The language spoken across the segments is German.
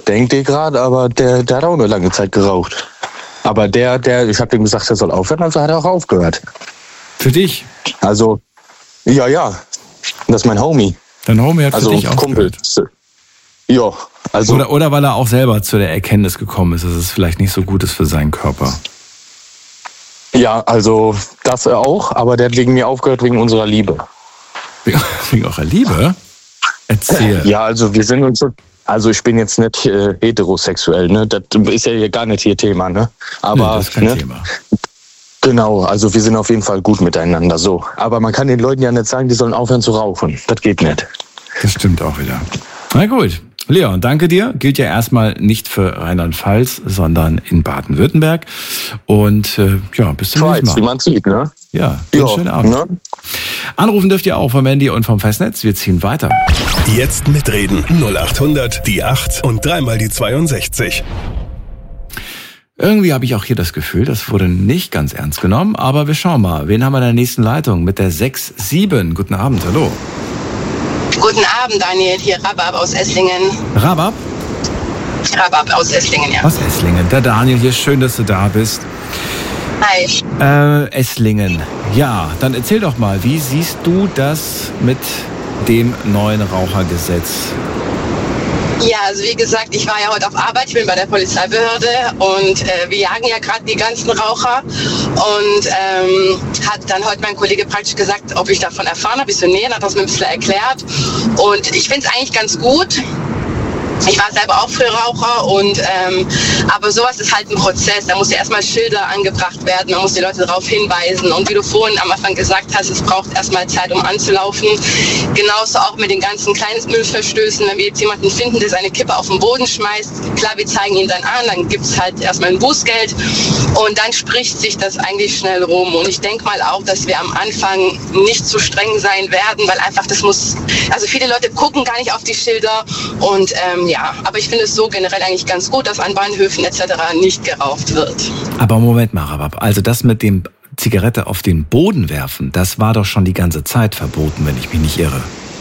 denkt ihr gerade, aber der hat auch eine lange Zeit geraucht. Aber ich habe ihm gesagt, er soll aufhören, also hat er auch aufgehört. Für dich? Also, ja. Das ist mein Homie. Dein Homie hat für dich aufgehört? Kumpel. Ja, also... Oder weil er auch selber zu der Erkenntnis gekommen ist, dass es vielleicht nicht so gut ist für seinen Körper. Ja, also das auch, aber der hat wegen mir aufgehört, wegen unserer Liebe. Wegen eurer Liebe? Erzähl. Ja, also wir sind uns so... Also ich bin jetzt nicht heterosexuell, ne? Das ist ja hier gar nicht hier Thema, ne? Aber das ist kein Thema. Genau, also wir sind auf jeden Fall gut miteinander, so. Aber man kann den Leuten ja nicht sagen, die sollen aufhören zu rauchen. Das geht nicht. Das stimmt auch wieder. Na gut. Leon, danke dir. Gilt ja erstmal nicht für Rheinland-Pfalz, sondern in Baden-Württemberg. Und bis zum nächsten Mal. Wie man sieht, ne? Ja, einen schönen Abend. Ne? Anrufen dürft ihr auch vom Handy und vom Festnetz. Wir ziehen weiter. Jetzt mitreden. 0800 die 8 und dreimal die 62. Irgendwie habe ich auch hier das Gefühl, das wurde nicht ganz ernst genommen. Aber wir schauen mal. Wen haben wir in der nächsten Leitung? Mit der 6-7. Guten Abend, hallo. Guten Abend, Daniel. Hier Rabab aus Esslingen. Rabab? Rabab aus Esslingen, ja. Aus Esslingen. Der Daniel hier, schön, dass du da bist. Hi. Esslingen. Ja, dann erzähl doch mal, wie siehst du das mit dem neuen Rauchergesetz? Ja, also wie gesagt, ich war ja heute auf Arbeit, ich bin bei der Polizeibehörde und wir jagen ja gerade die ganzen Raucher und hat dann heute mein Kollege praktisch gesagt, ob ich davon erfahren habe, bisschen näher, hat das mir ein bisschen erklärt und ich finde es eigentlich ganz gut. Ich war selber auch früher Raucher und aber sowas ist halt ein Prozess. Da muss ja erstmal Schilder angebracht werden, man muss die Leute darauf hinweisen. Und wie du vorhin am Anfang gesagt hast, es braucht erstmal Zeit, um anzulaufen. Genauso auch mit den ganzen kleinen Müllverstößen. Wenn wir jetzt jemanden finden, der seine Kippe auf den Boden schmeißt, klar, wir zeigen ihn dann an, dann gibt es halt erstmal ein Bußgeld und dann spricht sich das eigentlich schnell rum. Und ich denke mal auch, dass wir am Anfang nicht zu streng sein werden, weil einfach das muss, also viele Leute gucken gar nicht auf die Schilder und ja, aber ich finde es so generell eigentlich ganz gut, dass an Bahnhöfen etc. nicht geraucht wird. Aber Moment mal, Rabab, also das mit dem Zigarette auf den Boden werfen, das war doch schon die ganze Zeit verboten, wenn ich mich nicht irre.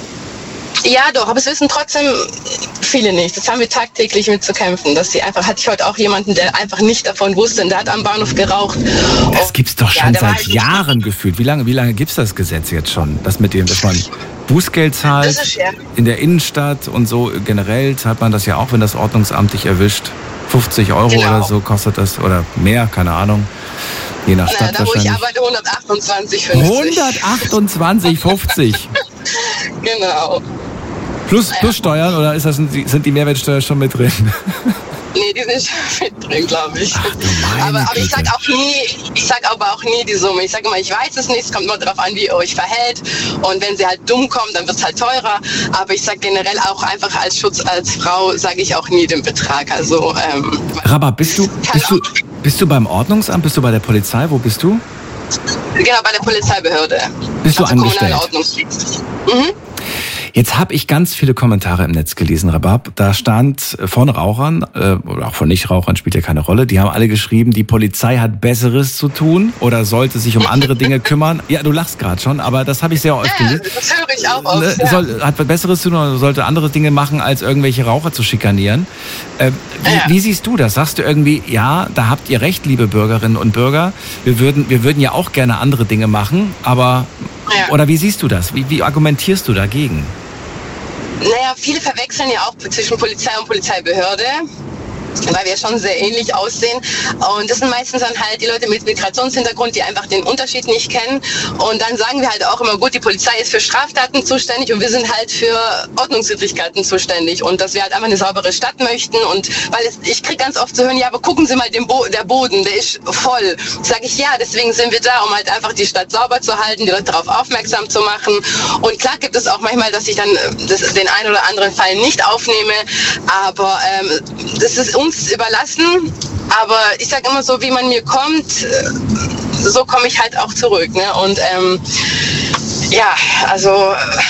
Ja, doch, aber es wissen trotzdem viele nicht. Das haben wir tagtäglich mit zu kämpfen. Dass sie einfach, hatte ich heute auch jemanden, der einfach nicht davon wusste und der hat am Bahnhof geraucht. Das gibt's doch schon seit Jahren gefühlt. Wie lange gibt's das Gesetz jetzt schon? Das mit dem, dass man Bußgeld zahlt in der Innenstadt und so generell zahlt man das ja auch, wenn das Ordnungsamt dich erwischt. 50 € oder so kostet das oder mehr, keine Ahnung. Je nach Stadt da, wahrscheinlich. Wo ich arbeite, 128,50. Genau. Plus Steuern oder sind die Mehrwertsteuer schon mit drin? Nee, die sind schon mit drin, glaube ich. Ach, aber ich sag aber auch nie die Summe. Ich sage immer, ich weiß es nicht, es kommt immer darauf an, wie ihr euch verhält. Und wenn sie halt dumm kommen, dann wird es halt teurer. Aber ich sage generell auch einfach als Schutz als Frau, sage ich auch nie den Betrag. Also, Rabab, bist du beim Ordnungsamt? Bist du bei der Polizei? Wo bist du? Genau, bei der Polizeibehörde. Bist du angestellt? Mhm. Jetzt habe ich ganz viele Kommentare im Netz gelesen, Rabab. Da stand von Rauchern, oder auch von Nichtrauchern, spielt ja keine Rolle, die haben alle geschrieben, die Polizei hat Besseres zu tun oder sollte sich um andere Dinge kümmern. Ja, du lachst gerade schon, aber das habe ich sehr oft gelesen. Das höre ich auch oft. Hat Besseres zu tun oder sollte andere Dinge machen, als irgendwelche Raucher zu schikanieren. Wie siehst du das? Sagst du irgendwie, ja, da habt ihr recht, liebe Bürgerinnen und Bürger, wir würden ja auch gerne andere Dinge machen, aber, oder wie siehst du das? Wie argumentierst du dagegen? Naja, viele verwechseln ja auch zwischen Polizei und Polizeibehörde, weil wir schon sehr ähnlich aussehen. Und das sind meistens dann halt die Leute mit Migrationshintergrund, die einfach den Unterschied nicht kennen. Und dann sagen wir halt auch immer, gut, die Polizei ist für Straftaten zuständig und wir sind halt für Ordnungswidrigkeiten zuständig. Und dass wir halt einfach eine saubere Stadt möchten. Und weil ich kriege ganz oft zu hören, ja, aber gucken Sie mal, der Boden, der ist voll. Sage ich, ja, deswegen sind wir da, um halt einfach die Stadt sauber zu halten, die Leute darauf aufmerksam zu machen. Und klar gibt es auch manchmal, dass ich dann den einen oder anderen Fall nicht aufnehme. Aber das ist uns überlassen, aber ich sage immer so, wie man mir kommt, so komme ich halt auch zurück. Ne? Und ja, also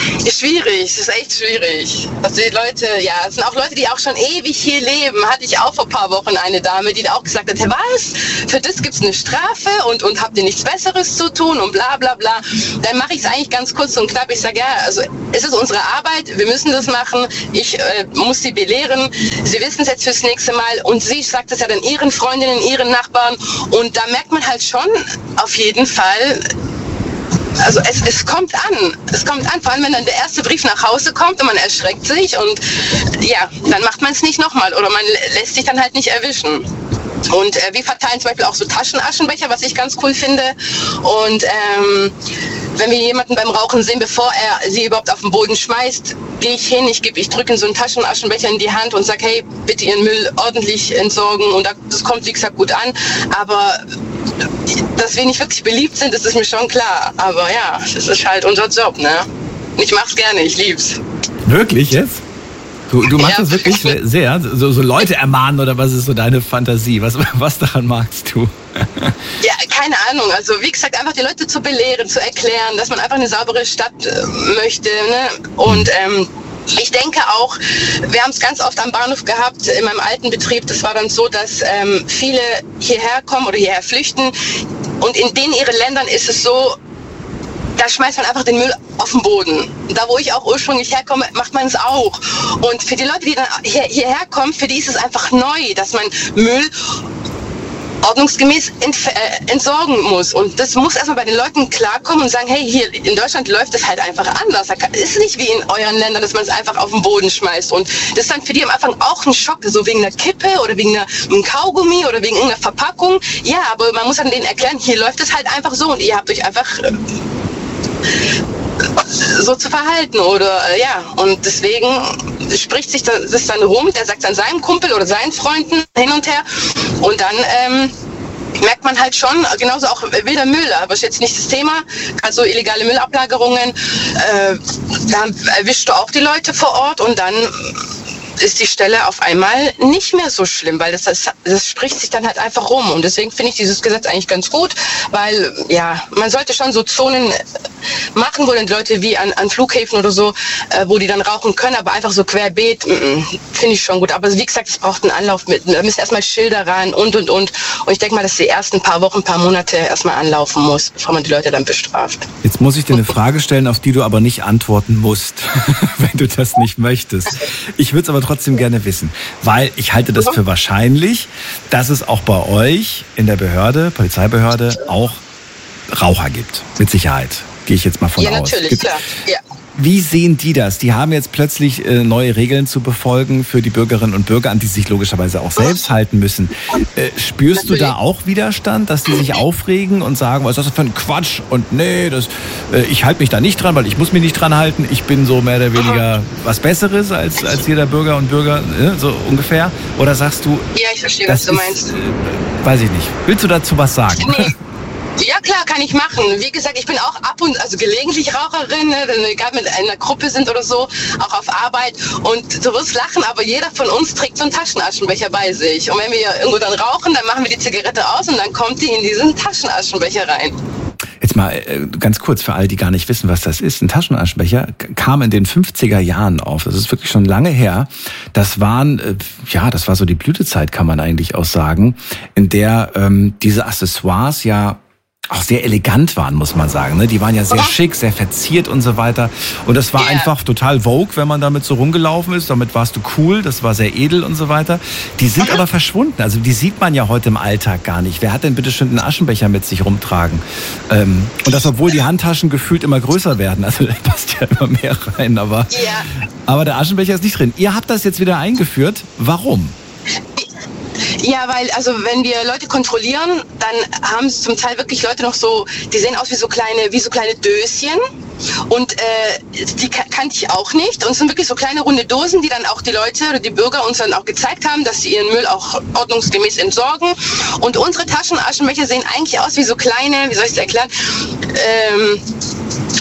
Ist schwierig, es ist echt schwierig. Also die Leute, ja, es sind auch Leute, die auch schon ewig hier leben. Hatte ich auch vor ein paar Wochen eine Dame, die da auch gesagt hat, hey, was? Für das gibt's eine Strafe und habt ihr nichts Besseres zu tun und bla bla bla. Dann mache ich es eigentlich ganz kurz und knapp. Ich sage, ja, also es ist unsere Arbeit, wir müssen das machen. Ich muss sie belehren. Sie wissen es jetzt fürs nächste Mal. Und sie sagt es ja dann ihren Freundinnen, ihren Nachbarn. Und da merkt man halt schon auf jeden Fall, also es kommt an. Es kommt an, vor allem wenn dann der erste Brief nach Hause kommt und man erschreckt sich und ja, dann macht man es nicht nochmal oder man lässt sich dann halt nicht erwischen. Und wir verteilen zum Beispiel auch so Taschenaschenbecher, was ich ganz cool finde. Und wenn wir jemanden beim Rauchen sehen, bevor er sie überhaupt auf den Boden schmeißt, gehe ich hin, ich drücke ihm so einen Taschenaschenbecher in die Hand und sage, hey, bitte Ihren Müll ordentlich entsorgen. Und das kommt, wie gesagt, gut an. Aber dass wir nicht wirklich beliebt sind, das ist mir schon klar. Aber ja, das ist halt unser Job, ne? Ich mach's gerne, ich lieb's. Wirklich jetzt? Du machst das wirklich sehr, so Leute ermahnen oder was ist so deine Fantasie? Was daran magst du? Ja, keine Ahnung. Also wie gesagt, einfach die Leute zu belehren, zu erklären, dass man einfach eine saubere Stadt möchte. Ne? Und ich denke auch, wir haben es ganz oft am Bahnhof gehabt, in meinem alten Betrieb, das war dann so, dass viele hierher kommen oder hierher flüchten und in denen ihren Ländern ist es so, da schmeißt man einfach den Müll auf den Boden. Da, wo ich auch ursprünglich herkomme, macht man es auch. Und für die Leute, die dann hierher kommen, für die ist es einfach neu, dass man Müll ordnungsgemäß entsorgen muss. Und das muss erstmal bei den Leuten klarkommen und sagen, hey, hier in Deutschland läuft es halt einfach anders. Es ist nicht wie in euren Ländern, dass man es einfach auf den Boden schmeißt. Und das ist dann für die am Anfang auch ein Schock, so wegen einer Kippe oder wegen einem Kaugummi oder wegen irgendeiner Verpackung. Ja, aber man muss dann denen erklären, hier läuft es halt einfach so und ihr habt euch einfach so zu verhalten oder ja, und deswegen spricht sich das dann rum, der sagt dann seinem Kumpel oder seinen Freunden hin und her und dann merkt man halt schon, genauso auch wilder Müll, aber ist jetzt nicht das Thema, also illegale Müllablagerungen, da erwischst du auch die Leute vor Ort und dann ist die Stelle auf einmal nicht mehr so schlimm, weil das spricht sich dann halt einfach rum. Und deswegen finde ich dieses Gesetz eigentlich ganz gut, weil ja, man sollte schon so Zonen machen, wo dann die Leute wie an Flughäfen oder so, wo die dann rauchen können, aber einfach so querbeet, finde ich schon gut. Aber wie gesagt, es braucht einen Anlauf mit, da müssen erstmal Schilder ran und. Und ich denke mal, dass die ersten paar Wochen, paar Monate erstmal anlaufen muss, bevor man die Leute dann bestraft. Jetzt muss ich dir eine Frage stellen, auf die du aber nicht antworten musst, wenn du das nicht möchtest. Ich würde es aber trotzdem gerne wissen, weil ich halte das für wahrscheinlich, dass es auch bei euch in der Behörde, Polizeibehörde, auch Raucher gibt. Mit Sicherheit. Gehe ich jetzt mal von aus. Ja, natürlich, klar. Ja. Wie sehen die das? Die haben jetzt plötzlich neue Regeln zu befolgen für die Bürgerinnen und Bürger, an die sich logischerweise auch selbst halten müssen. Spürst du da auch Widerstand, dass die sich aufregen und sagen, was ist das für ein Quatsch? Und nee, ich halte mich da nicht dran, weil ich muss mich nicht dran halten. Ich bin so mehr oder weniger was Besseres als jeder Bürger und Bürger, so ungefähr. Oder sagst du... Ja, ich verstehe, was du meinst. Weiß ich nicht. Willst du dazu was sagen? Nee. Ja, klar, kann ich machen. Wie gesagt, ich bin auch also gelegentlich Raucherin, ne, wenn wir egal mit einer Gruppe sind oder so, auch auf Arbeit. Und du wirst lachen, aber jeder von uns trägt so einen Taschenaschenbecher bei sich. Und wenn wir irgendwo dann rauchen, dann machen wir die Zigarette aus und dann kommt die in diesen Taschenaschenbecher rein. Jetzt mal ganz kurz für alle, die gar nicht wissen, was das ist. Ein Taschenaschenbecher kam in den 50er Jahren auf. Das ist wirklich schon lange her. Das waren, das war so die Blütezeit, kann man eigentlich auch sagen, in der diese Accessoires ja auch sehr elegant waren, muss man sagen. Ne? Die waren ja sehr schick, sehr verziert und so weiter. Und das war einfach total Vogue, wenn man damit so rumgelaufen ist. Damit warst du cool, das war sehr edel und so weiter. Die sind aber verschwunden. Also die sieht man ja heute im Alltag gar nicht. Wer hat denn bitte schön einen Aschenbecher mit sich rumtragen? Und das, obwohl die Handtaschen gefühlt immer größer werden. Also da passt ja immer mehr rein. Aber der Aschenbecher ist nicht drin. Ihr habt das jetzt wieder eingeführt. Warum? Ja, weil, also wenn wir Leute kontrollieren, dann haben es zum Teil wirklich Leute noch so, die sehen aus wie so kleine Döschen. Und die kannte ich auch nicht. Und es sind wirklich so kleine runde Dosen, die dann auch die Leute oder die Bürger uns dann auch gezeigt haben, dass sie ihren Müll auch ordnungsgemäß entsorgen. Und unsere Taschenaschenbecher sehen eigentlich aus wie so kleine, wie soll ich es erklären,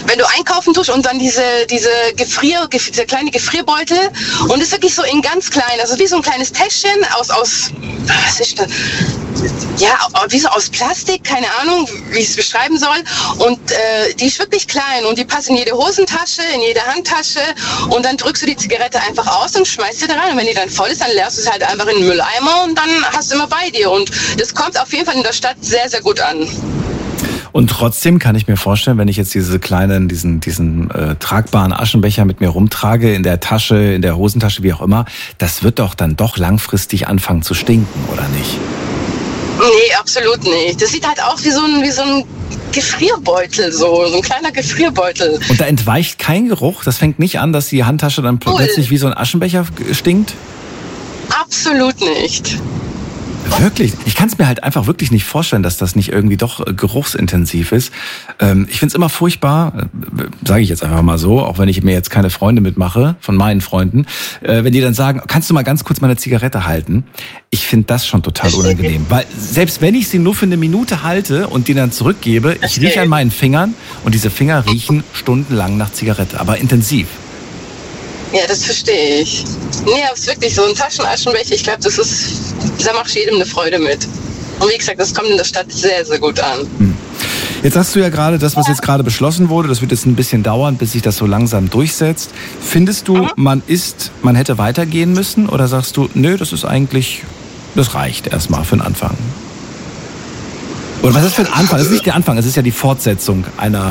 wenn du einkaufen tust und dann diese kleine Gefrierbeutel und ist wirklich so in ganz klein, also wie so ein kleines Täschchen aus was ist das? Ja, wie so aus Plastik, keine Ahnung, wie ich es beschreiben soll. Und die ist wirklich klein und die passt in jede Hosentasche, in jede Handtasche und dann drückst du die Zigarette einfach aus und schmeißt sie da rein. Und wenn die dann voll ist, dann leerst du es halt einfach in den Mülleimer und dann hast du immer bei dir. Und das kommt auf jeden Fall in der Stadt sehr, sehr gut an. Und trotzdem kann ich mir vorstellen, wenn ich jetzt diesen tragbaren Aschenbecher mit mir rumtrage, in der Tasche, in der Hosentasche, wie auch immer, das wird doch dann doch langfristig anfangen zu stinken, oder nicht? Nee, absolut nicht. Das sieht halt aus wie so ein Gefrierbeutel, so ein kleiner Gefrierbeutel. Und da entweicht kein Geruch? Das fängt nicht an, dass die Handtasche dann plötzlich wie so ein Aschenbecher stinkt? Absolut nicht. Wirklich? Ich kann es mir halt einfach wirklich nicht vorstellen, dass das nicht irgendwie doch geruchsintensiv ist. Ich find's immer furchtbar, sage ich jetzt einfach mal so, auch wenn ich mir jetzt keine Freunde mitmache, von meinen Freunden, wenn die dann sagen, kannst du mal ganz kurz meine Zigarette halten? Ich finde das schon total unangenehm. Weil selbst wenn ich sie nur für eine Minute halte und die dann zurückgebe, ich rieche an meinen Fingern und diese Finger riechen stundenlang nach Zigarette, aber intensiv. Ja, das verstehe ich. Nee, aber es ist wirklich so ein Taschenaschenbecher. Ich glaube, da macht jedem eine Freude mit. Und wie gesagt, das kommt in der Stadt sehr, sehr gut an. Jetzt hast du ja gerade das, was jetzt gerade beschlossen wurde, das wird jetzt ein bisschen dauern, bis sich das so langsam durchsetzt. Findest du, man hätte weitergehen müssen? Oder sagst du, nö, das reicht erstmal für den Anfang? Oder was ist für ein Anfang? Das ist nicht der Anfang, es ist ja die Fortsetzung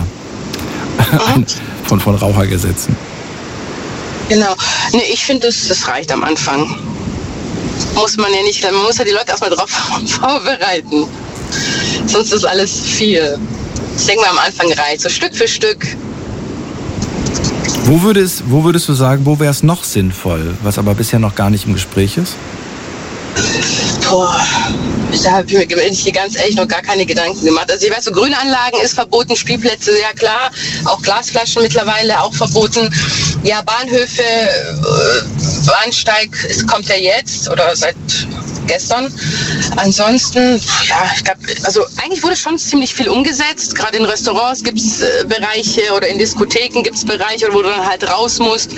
von Rauchergesetzen. Genau. Nee, ich finde, das reicht am Anfang. Muss man ja nicht, man muss ja die Leute erstmal drauf vorbereiten. Sonst ist alles viel. Ich denke mal, am Anfang reicht, so Stück für Stück. Wo würdest du sagen, wo wäre es noch sinnvoll, was aber bisher noch gar nicht im Gespräch ist? Da habe ich mir ganz ehrlich noch gar keine Gedanken gemacht. Also ich weiß, so Grünanlagen ist verboten, Spielplätze, ja klar, auch Glasflaschen mittlerweile auch verboten. Ja, Bahnhöfe, Bahnsteig kommt ja jetzt oder seit gestern. Ansonsten, ja, ich glaube, also eigentlich wurde schon ziemlich viel umgesetzt. Gerade in Restaurants gibt es Bereiche oder in Diskotheken gibt es Bereiche, wo du dann halt raus musst.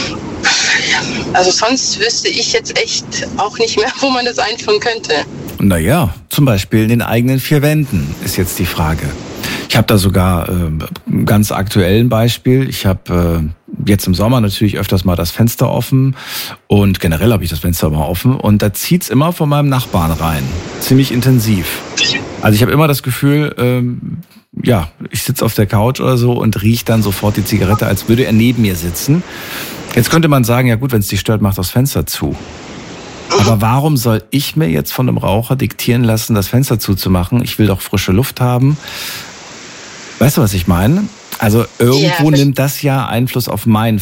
Also sonst wüsste ich jetzt echt auch nicht mehr, wo man das einführen könnte. Naja, zum Beispiel in den eigenen 4 Wänden ist jetzt die Frage. Ich habe da sogar ein ganz aktuelles Beispiel. Ich habe jetzt im Sommer natürlich öfters mal das Fenster offen und generell habe ich das Fenster immer offen und da zieht's immer von meinem Nachbarn rein. Ziemlich intensiv. Also ich habe immer das Gefühl, ich sitze auf der Couch oder so und rieche dann sofort die Zigarette, als würde er neben mir sitzen. Jetzt könnte man sagen, ja gut, wenn es dich stört, mach das Fenster zu. Aber warum soll ich mir jetzt von einem Raucher diktieren lassen, das Fenster zuzumachen? Ich will doch frische Luft haben. Weißt du, was ich meine? Also irgendwo nimmt das ja Einfluss auf meinen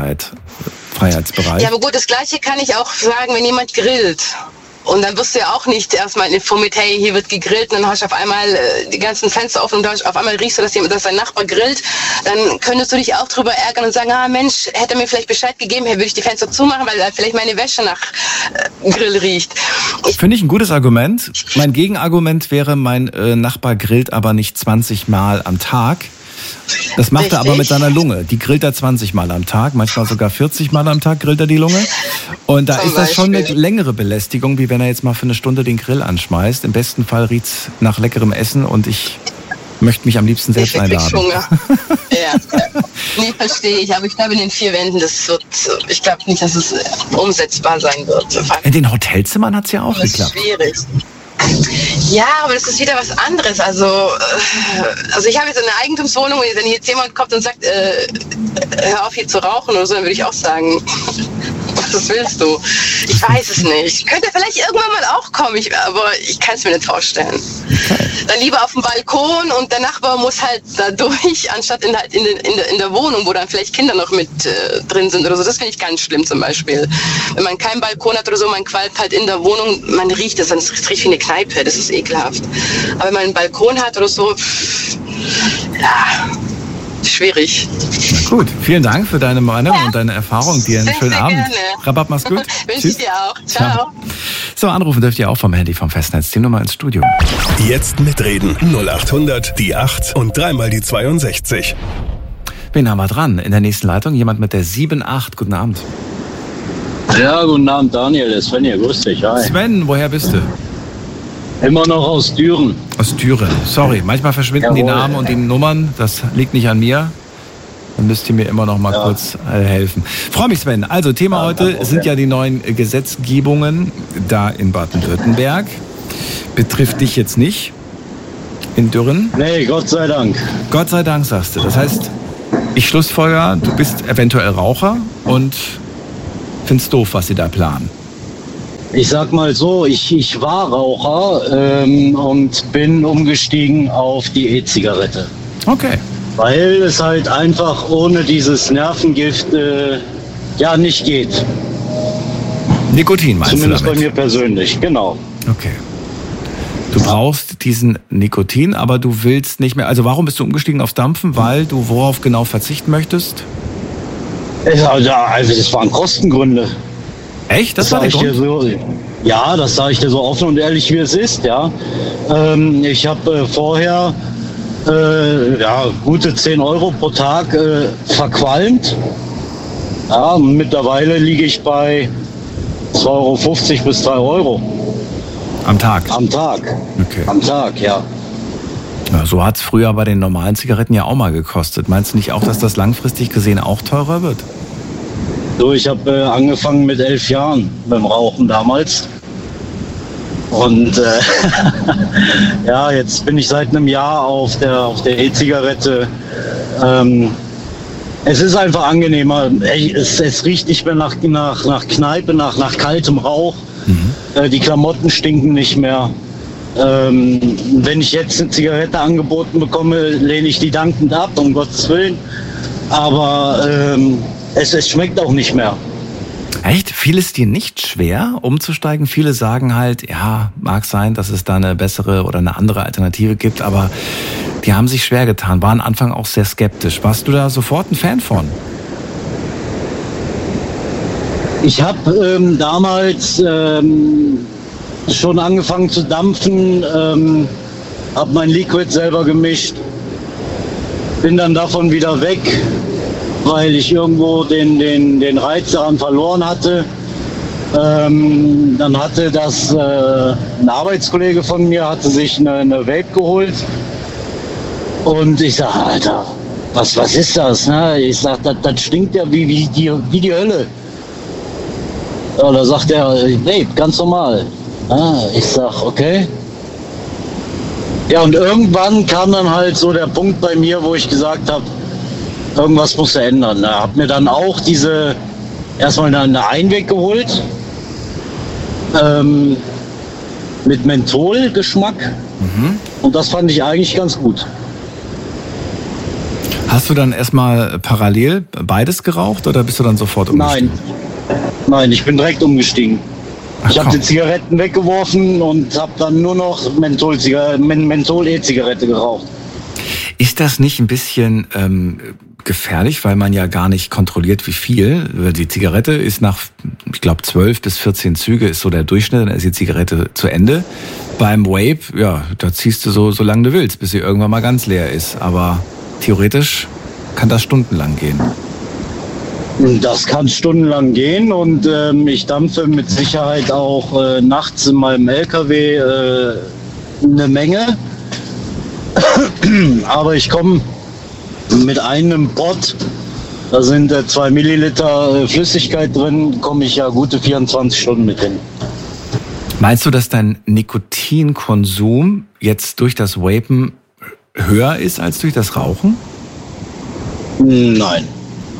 Freiheitsbereich. Ja, aber gut, das Gleiche kann ich auch sagen, wenn jemand grillt. Und dann wirst du ja auch nicht erstmal informiert, hey, hier wird gegrillt, und dann hast du auf einmal die ganzen Fenster offen und auf einmal riechst du, dass dein Nachbar grillt. Dann könntest du dich auch drüber ärgern und sagen, Mensch, hätte er mir vielleicht Bescheid gegeben, würde ich die Fenster zumachen, weil vielleicht meine Wäsche nach Grill riecht. Finde ich ein gutes Argument. Mein Gegenargument wäre, mein Nachbar grillt aber nicht 20 Mal am Tag. Das macht er aber mit seiner Lunge. Die grillt er 20 Mal am Tag, manchmal sogar 40 Mal am Tag grillt er die Lunge. Und da ist das schon eine längere Belästigung, wie wenn er jetzt mal für eine Stunde den Grill anschmeißt. Im besten Fall riecht's nach leckerem Essen und ich möchte mich am liebsten selbst einladen. Ja, nee, verstehe ich. Aber ich glaube, in den 4 Wänden, ich glaube nicht, dass es umsetzbar sein wird. In den Hotelzimmern hat's ja auch geklappt. Das ist schwierig. Ja, aber das ist wieder was anderes. Also ich habe jetzt eine Eigentumswohnung und wenn jetzt jemand kommt und sagt, hör auf hier zu rauchen oder so, dann würde ich auch sagen, was willst du? Ich weiß es nicht. Könnte vielleicht irgendwann mal auch kommen, aber ich kann es mir nicht vorstellen. Dann lieber auf dem Balkon und der Nachbar muss halt da durch, anstatt in der Wohnung, wo dann vielleicht Kinder noch mit drin sind oder so. Das finde ich ganz schlimm zum Beispiel. Wenn man keinen Balkon hat oder so, man qualmt halt in der Wohnung, man riecht es, es riecht wie eine Kneipe, das ist ekelhaft. Aber wenn man einen Balkon hat oder so, schwierig. Na gut, vielen Dank für deine Meinung und deine Erfahrung. Dir einen schönen Abend. Rabatt, mach's gut. Wünsche ich dir auch. Ciao. So, anrufen dürft ihr auch vom Handy vom Festnetz. Die Nummer ins Studio. Jetzt mitreden. 0800 die 8 und dreimal die 62. Wen haben wir dran? In der nächsten Leitung jemand mit der 78. Guten Abend. Ja, guten Abend, Daniel. Der Sven hier. Grüß dich. Hi. Sven, woher bist du? Immer noch aus Düren. Aus Düren. Sorry, manchmal verschwinden die Namen und die Nummern. Das liegt nicht an mir. Dann müsst ihr mir immer noch mal kurz helfen. Freue mich, Sven. Also Thema heute sind ja die neuen Gesetzgebungen da in Baden-Württemberg. Betrifft dich jetzt nicht in Düren? Nee, Gott sei Dank. Gott sei Dank, sagst du. Das heißt, ich schlussfolger, du bist eventuell Raucher und findest doof, was sie da planen. Ich sag mal so, ich war Raucher und bin umgestiegen auf die E-Zigarette. Okay. Weil es halt einfach ohne dieses Nervengift nicht geht. Nikotin meinst Zumindest du damit? bei mir persönlich, genau. Okay. Du brauchst diesen Nikotin, aber du willst nicht mehr. Also warum bist du umgestiegen auf Dampfen? Weil du worauf genau verzichten möchtest? Also das waren Kostengründe. Echt? Das war der Grund? Ja, das sage ich dir so offen und ehrlich, wie es ist. Ja, ich habe vorher gute 10 Euro pro Tag verqualmt. Ja, mittlerweile liege ich bei 2,50 Euro bis 3 Euro. Am Tag? Am Tag. Okay. Am Tag, ja. Ja, so hat es früher bei den normalen Zigaretten ja auch mal gekostet. Meinst du nicht auch, dass das langfristig gesehen auch teurer wird? So, ich habe angefangen mit 11 Jahren beim Rauchen damals. Und jetzt bin ich seit einem Jahr auf der E-Zigarette. Es ist einfach angenehmer. Es riecht nicht mehr nach Kneipe, nach kaltem Rauch. Mhm. Die Klamotten stinken nicht mehr. Wenn ich jetzt eine Zigarette angeboten bekomme, lehne ich die dankend ab, um Gottes Willen. Aber es schmeckt auch nicht mehr. Echt? Fiel es dir nicht schwer, umzusteigen? Viele sagen halt, ja, mag sein, dass es da eine bessere oder eine andere Alternative gibt, aber die haben sich schwer getan, waren am Anfang auch sehr skeptisch. Warst du da sofort ein Fan von? Ich habe damals schon angefangen zu dampfen, habe mein Liquid selber gemischt, bin dann davon wieder weg, weil ich irgendwo den Reiz daran verloren hatte. Dann hatte ein Arbeitskollege von mir hatte sich eine Vape geholt und ich sage, Alter, was ist das? Ne? Ich sage, das stinkt ja wie die Hölle. Ja, da sagt er, Vape, ganz normal. Ich sag, okay. Ja, und irgendwann kam dann halt so der Punkt bei mir, wo ich gesagt habe, irgendwas muss er ändern. Da hab mir dann auch erstmal eine Einweg geholt, mit Menthol-Geschmack. Mhm. Und das fand ich eigentlich ganz gut. Hast du dann erstmal parallel beides geraucht oder bist du dann sofort umgestiegen? Nein, ich bin direkt umgestiegen. Ich habe die Zigaretten weggeworfen und habe dann nur noch Menthol-E-Zigarette geraucht. Ist das nicht ein bisschen gefährlich, weil man ja gar nicht kontrolliert, wie viel? Die Zigarette ist nach, ich glaube, 12 bis 14 Züge ist so der Durchschnitt, dann ist die Zigarette zu Ende. Beim Vape, ja, da ziehst du so lange du willst, bis sie irgendwann mal ganz leer ist. Aber theoretisch kann das stundenlang gehen. Das kann stundenlang gehen und ich dampfe mit Sicherheit auch nachts in meinem LKW eine Menge. Aber ich komme mit einem Pot, da sind 2 Milliliter Flüssigkeit drin, komme ich ja gute 24 Stunden mit hin. Meinst du, dass dein Nikotinkonsum jetzt durch das Vapen höher ist als durch das Rauchen? Nein.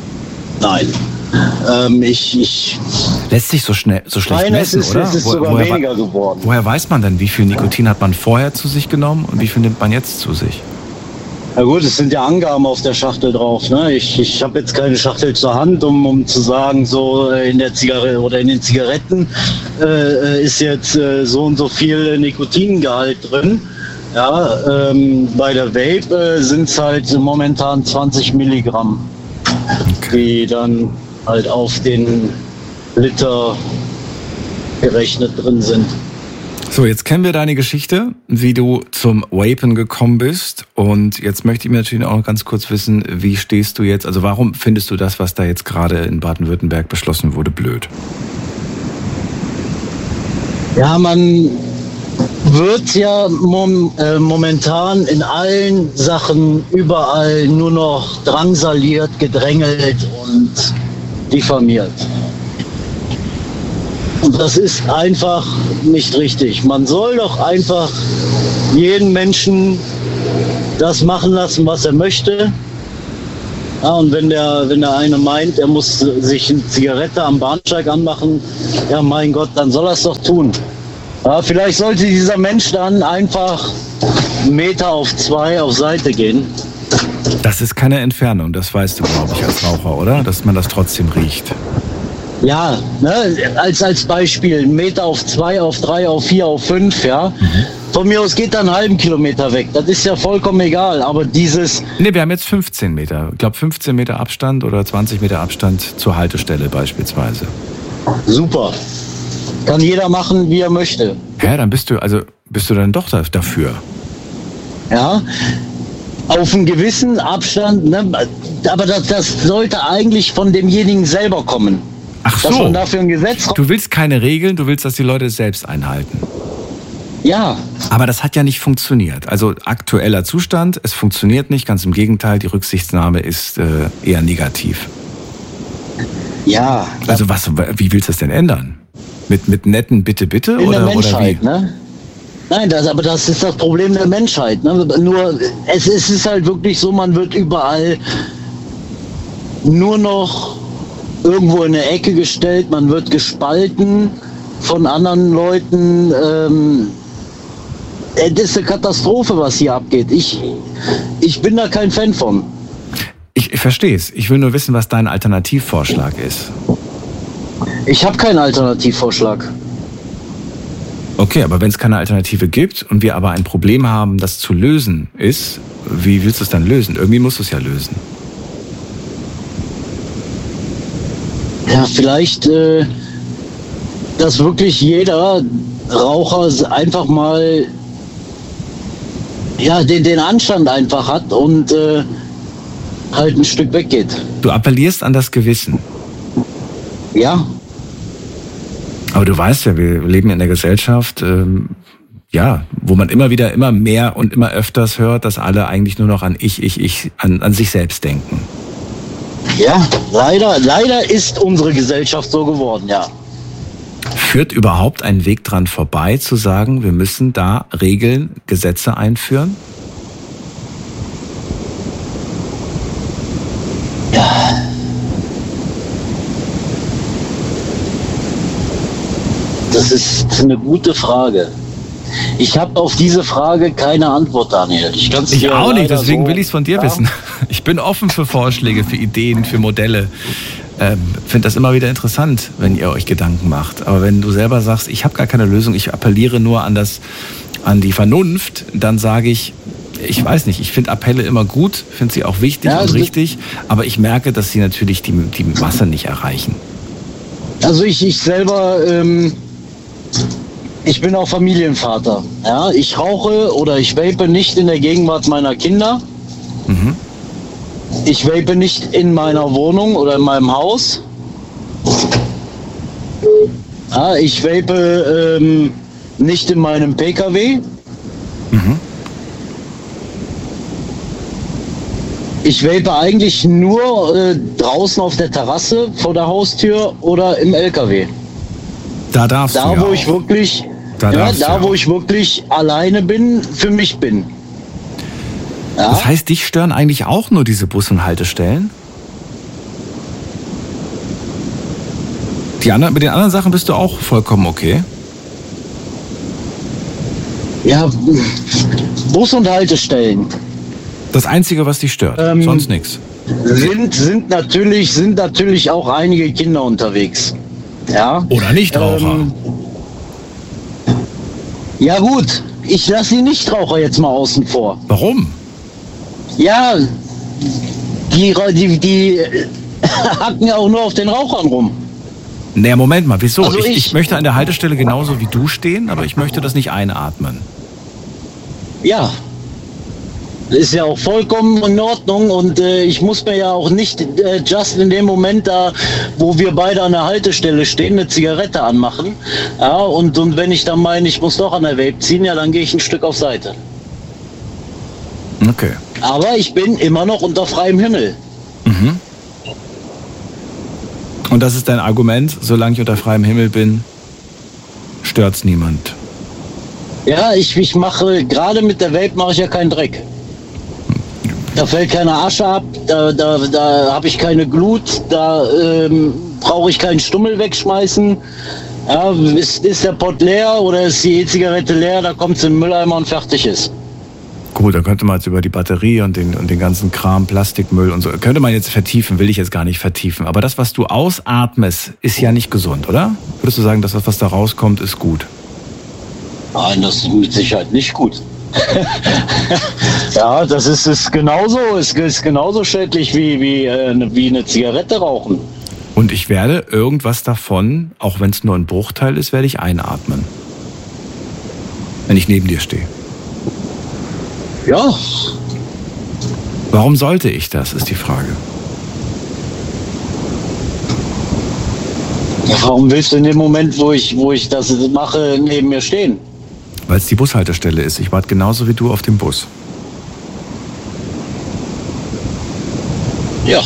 Lässt sich so schlecht messen, oder? Es ist sogar weniger geworden. Woher weiß man denn, wie viel Nikotin hat man vorher zu sich genommen und wie viel nimmt man jetzt zu sich? Na gut, es sind ja Angaben auf der Schachtel drauf. Ne? Ich habe jetzt keine Schachtel zur Hand, um zu sagen, so in der Zigarette oder in den Zigaretten ist jetzt so und so viel Nikotingehalt drin. Ja, bei der Vape sind es halt momentan 20 Milligramm. Okay. Die dann halt auf den Liter gerechnet drin sind. So, jetzt kennen wir deine Geschichte, wie du zum Vapen gekommen bist. Und jetzt möchte ich mir natürlich auch noch ganz kurz wissen, wie stehst du jetzt, also warum findest du das, was da jetzt gerade in Baden-Württemberg beschlossen wurde, blöd? Ja, man wird ja momentan in allen Sachen überall nur noch drangsaliert, gedrängelt und diffamiert. Und das ist einfach nicht richtig. Man soll doch einfach jeden Menschen das machen lassen, was er möchte. Ja, und wenn der eine meint, er muss sich eine Zigarette am Bahnsteig anmachen, ja mein Gott, dann soll er es doch tun. Ja, vielleicht sollte dieser Mensch dann einfach 1 Meter auf 2 auf Seite gehen. Das ist keine Entfernung, das weißt du, glaube ich, als Raucher, oder? Dass man das trotzdem riecht. Ja, ne, als Beispiel 1 Meter auf 2, auf 3, auf 4, auf 5, ja. Von mir aus geht dann einen halben Kilometer weg. Das ist ja vollkommen egal, aber dieses... Ne, wir haben jetzt 15 Meter. Ich glaube 15 Meter Abstand oder 20 Meter Abstand zur Haltestelle beispielsweise. Super. Kann jeder machen, wie er möchte. Ja, dann bist du dann doch dafür. Ja, auf einen gewissen Abstand, ne? Aber das sollte eigentlich von demjenigen selber kommen. Ach so, dass man dafür ein Gesetz... Du willst keine Regeln, du willst, dass die Leute es selbst einhalten. Ja. Aber das hat ja nicht funktioniert. Also aktueller Zustand, es funktioniert nicht, ganz im Gegenteil, die Rücksichtnahme ist eher negativ. Ja. Also wie willst du das denn ändern? Mit netten Bitte, bitte? In oder, der Menschheit, oder wie? Ne? Nein, aber das ist das Problem der Menschheit. Ne? Nur, es ist halt wirklich so, man wird überall nur noch irgendwo in eine Ecke gestellt, man wird gespalten von anderen Leuten. Es ist eine Katastrophe, was hier abgeht. Ich bin da kein Fan von. Ich verstehe es. Ich will nur wissen, was dein Alternativvorschlag ist. Ich habe keinen Alternativvorschlag. Okay, aber wenn es keine Alternative gibt und wir aber ein Problem haben, das zu lösen ist, wie willst du es dann lösen? Irgendwie musst du es ja lösen. Ja, vielleicht, dass wirklich jeder Raucher einfach mal den Anstand einfach hat und halt ein Stück weggeht. Du appellierst an das Gewissen. Ja. Aber du weißt ja, wir leben in der Gesellschaft, wo man immer mehr und immer öfters hört, dass alle eigentlich nur noch an an sich selbst denken. Ja, leider ist unsere Gesellschaft so geworden, ja. Führt überhaupt ein Weg dran vorbei, zu sagen, wir müssen da Regeln, Gesetze einführen? Ja. Das ist eine gute Frage. Ich habe auf diese Frage keine Antwort, Daniel. Ich auch nicht, deswegen will ich es von dir wissen. Ich bin offen für Vorschläge, für Ideen, für Modelle. Finde das immer wieder interessant, wenn ihr euch Gedanken macht. Aber wenn du selber sagst, ich habe gar keine Lösung, ich appelliere nur an die Vernunft, dann sage ich weiß nicht, ich finde Appelle immer gut, finde sie auch wichtig und richtig, aber ich merke, dass sie natürlich die Masse nicht erreichen. Also ich selber... Ich bin auch Familienvater. Ja, ich rauche oder ich vape nicht in der Gegenwart meiner Kinder. Mhm. Ich vape nicht in meiner Wohnung oder in meinem Haus. Ja, ich vape nicht in meinem PKW. Mhm. Ich vape eigentlich nur draußen auf der Terrasse vor der Haustür oder im LKW. Da darfst du ja wo ich wirklich, wo ich wirklich alleine bin, für mich bin. Ja? Das heißt, dich stören eigentlich auch nur diese Bus- und Haltestellen? Mit den anderen Sachen bist du auch vollkommen okay? Ja, Bus- und Haltestellen. Das Einzige, was dich stört, sonst nichts. Sind natürlich auch einige Kinder unterwegs. Ja. Oder Nichtraucher. Ja gut, ich lasse die Nichtraucher jetzt mal außen vor. Warum? Ja, die hacken ja auch nur auf den Rauchern rum. Naja, Moment mal, wieso? Also ich möchte an der Haltestelle genauso wie du stehen, aber ich möchte das nicht einatmen. Ja, ist ja auch vollkommen in Ordnung und ich muss mir ja auch nicht just in dem Moment da, wo wir beide an der Haltestelle stehen, eine Zigarette anmachen. Ja, und wenn ich dann meine, ich muss doch an der Vape ziehen, ja, dann gehe ich ein Stück auf Seite. Okay. Aber ich bin immer noch unter freiem Himmel. Mhm. Und das ist dein Argument, solange ich unter freiem Himmel bin, stört's niemand. Ja, ich mache, gerade mit der Vape mache ich ja keinen Dreck. Da fällt keine Asche ab, da habe ich keine Glut, da brauche ich keinen Stummel wegschmeißen. Ja, ist der Pott leer oder ist die E-Zigarette leer, da kommt es in den Mülleimer und fertig ist. Gut, da könnte man jetzt über die Batterie und den ganzen Kram, Plastikmüll und so, könnte man jetzt vertiefen, will ich jetzt gar nicht vertiefen. Aber das, was du ausatmest, ist ja nicht gesund, oder? Würdest du sagen, dass das, was da rauskommt, ist gut? Nein, das ist mit Sicherheit nicht gut. Ja, das ist genauso, ist genauso schädlich wie eine Zigarette rauchen. Und ich werde irgendwas davon, auch wenn es nur ein Bruchteil ist, werde ich einatmen. Wenn ich neben dir stehe. Ja. Warum sollte ich das, ist die Frage. Warum willst du in dem Moment, wo ich das mache, neben mir stehen? Weil es die Bushaltestelle ist. Ich warte genauso wie du auf dem Bus. Ja.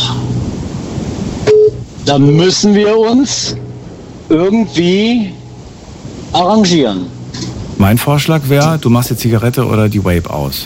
Dann müssen wir uns irgendwie arrangieren. Mein Vorschlag wäre, du machst die Zigarette oder die Vape aus.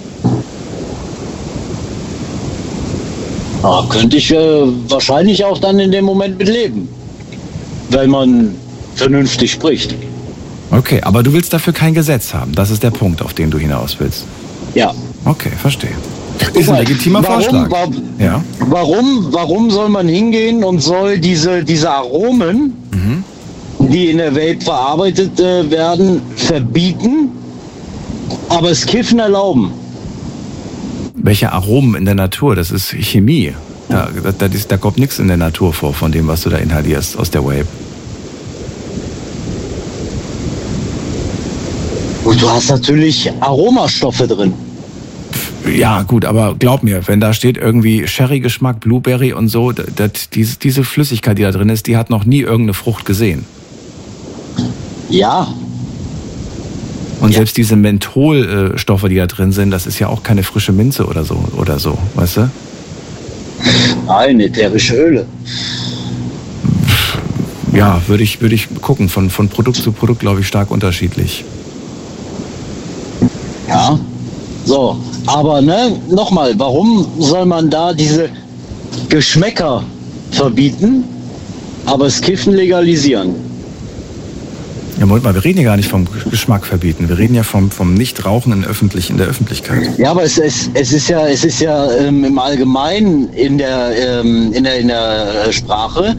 Ja, könnte ich wahrscheinlich auch dann in dem Moment mit leben. Wenn man vernünftig spricht. Okay, aber du willst dafür kein Gesetz haben. Das ist der Punkt, auf den du hinaus willst. Ja. Okay, verstehe. Ist ein legitimer Vorschlag. Ja. Warum soll man hingehen und soll diese Aromen, die in der Vape verarbeitet werden, verbieten, aber das Kiffen erlauben? Welche Aromen in der Natur? Das ist Chemie. Da kommt nichts in der Natur vor, von dem, was du da inhalierst aus der Vape. Und du hast natürlich Aromastoffe drin. Ja, gut, aber glaub mir, wenn da steht irgendwie Sherry-Geschmack, Blueberry und so, diese Flüssigkeit, die da drin ist, die hat noch nie irgendeine Frucht gesehen. Ja. Und selbst diese Mentholstoffe, die da drin sind, das ist ja auch keine frische Minze oder so, weißt du? Nein, ätherische Öle. Ja, würde ich gucken. Von Produkt zu Produkt, glaube ich, stark unterschiedlich. Ja, so. Aber nochmal, warum soll man da diese Geschmäcker verbieten, aber das Kiffen legalisieren? Ja, Moment mal, wir reden ja gar nicht vom Geschmack verbieten. Wir reden ja vom Nichtrauchen in der Öffentlichkeit. Ja, aber es ist ja im Allgemeinen in der Sprache,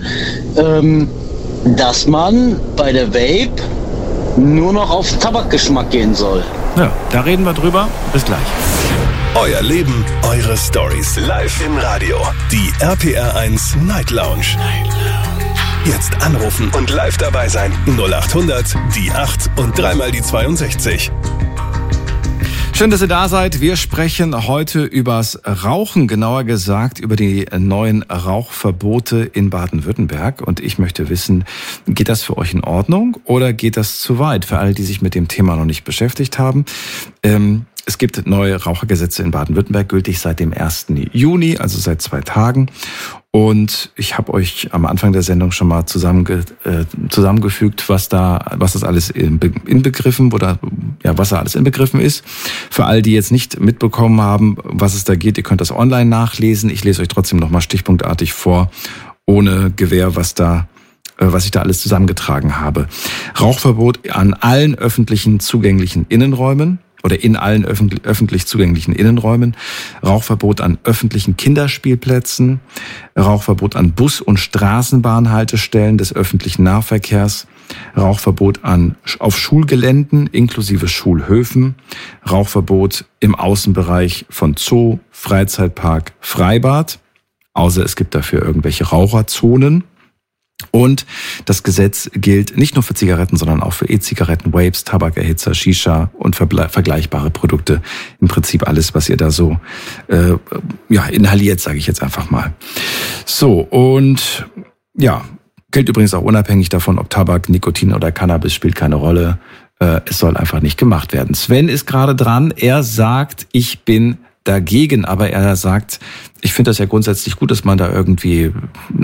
dass man bei der Vape nur noch auf Tabakgeschmack gehen soll. Ja, da reden wir drüber. Bis gleich. Euer Leben, eure Stories. Live im Radio. Die RPR1 Night Lounge. Jetzt anrufen und live dabei sein. 0800 die 8 und dreimal die 62. Schön, dass ihr da seid. Wir sprechen heute übers Rauchen, genauer gesagt über die neuen Rauchverbote in Baden-Württemberg. Und ich möchte wissen, geht das für euch in Ordnung oder geht das zu weit? Für alle, die sich mit dem Thema noch nicht beschäftigt haben. Es gibt neue Rauchergesetze in Baden-Württemberg, gültig seit dem 1. Juni, also seit 2 Tagen. Und ich habe euch am Anfang der Sendung schon mal zusammengefügt, was das alles inbegriffen was da alles inbegriffen ist. Für all die jetzt nicht mitbekommen haben, was es da geht, ihr könnt das online nachlesen. Ich lese euch trotzdem nochmal stichpunktartig vor, ohne Gewähr, was ich da alles zusammengetragen habe. Rauchverbot an allen öffentlichen zugänglichen Innenräumen. Oder in allen öffentlich zugänglichen Innenräumen, Rauchverbot an öffentlichen Kinderspielplätzen, Rauchverbot an Bus- und Straßenbahnhaltestellen des öffentlichen Nahverkehrs, Rauchverbot auf Schulgeländen inklusive Schulhöfen, Rauchverbot im Außenbereich von Zoo, Freizeitpark, Freibad, außer es gibt dafür irgendwelche Raucherzonen. Und das Gesetz gilt nicht nur für Zigaretten, sondern auch für E-Zigaretten, Vapes, Tabakerhitzer, Shisha und vergleichbare Produkte. Im Prinzip alles, was ihr da so inhaliert, sage ich jetzt einfach mal. So, und ja, gilt übrigens auch unabhängig davon, ob Tabak, Nikotin oder Cannabis, spielt keine Rolle. Es soll einfach nicht gemacht werden. Sven ist gerade dran. Er sagt, ich bin dagegen, aber er sagt, ich finde das ja grundsätzlich gut, dass man da irgendwie,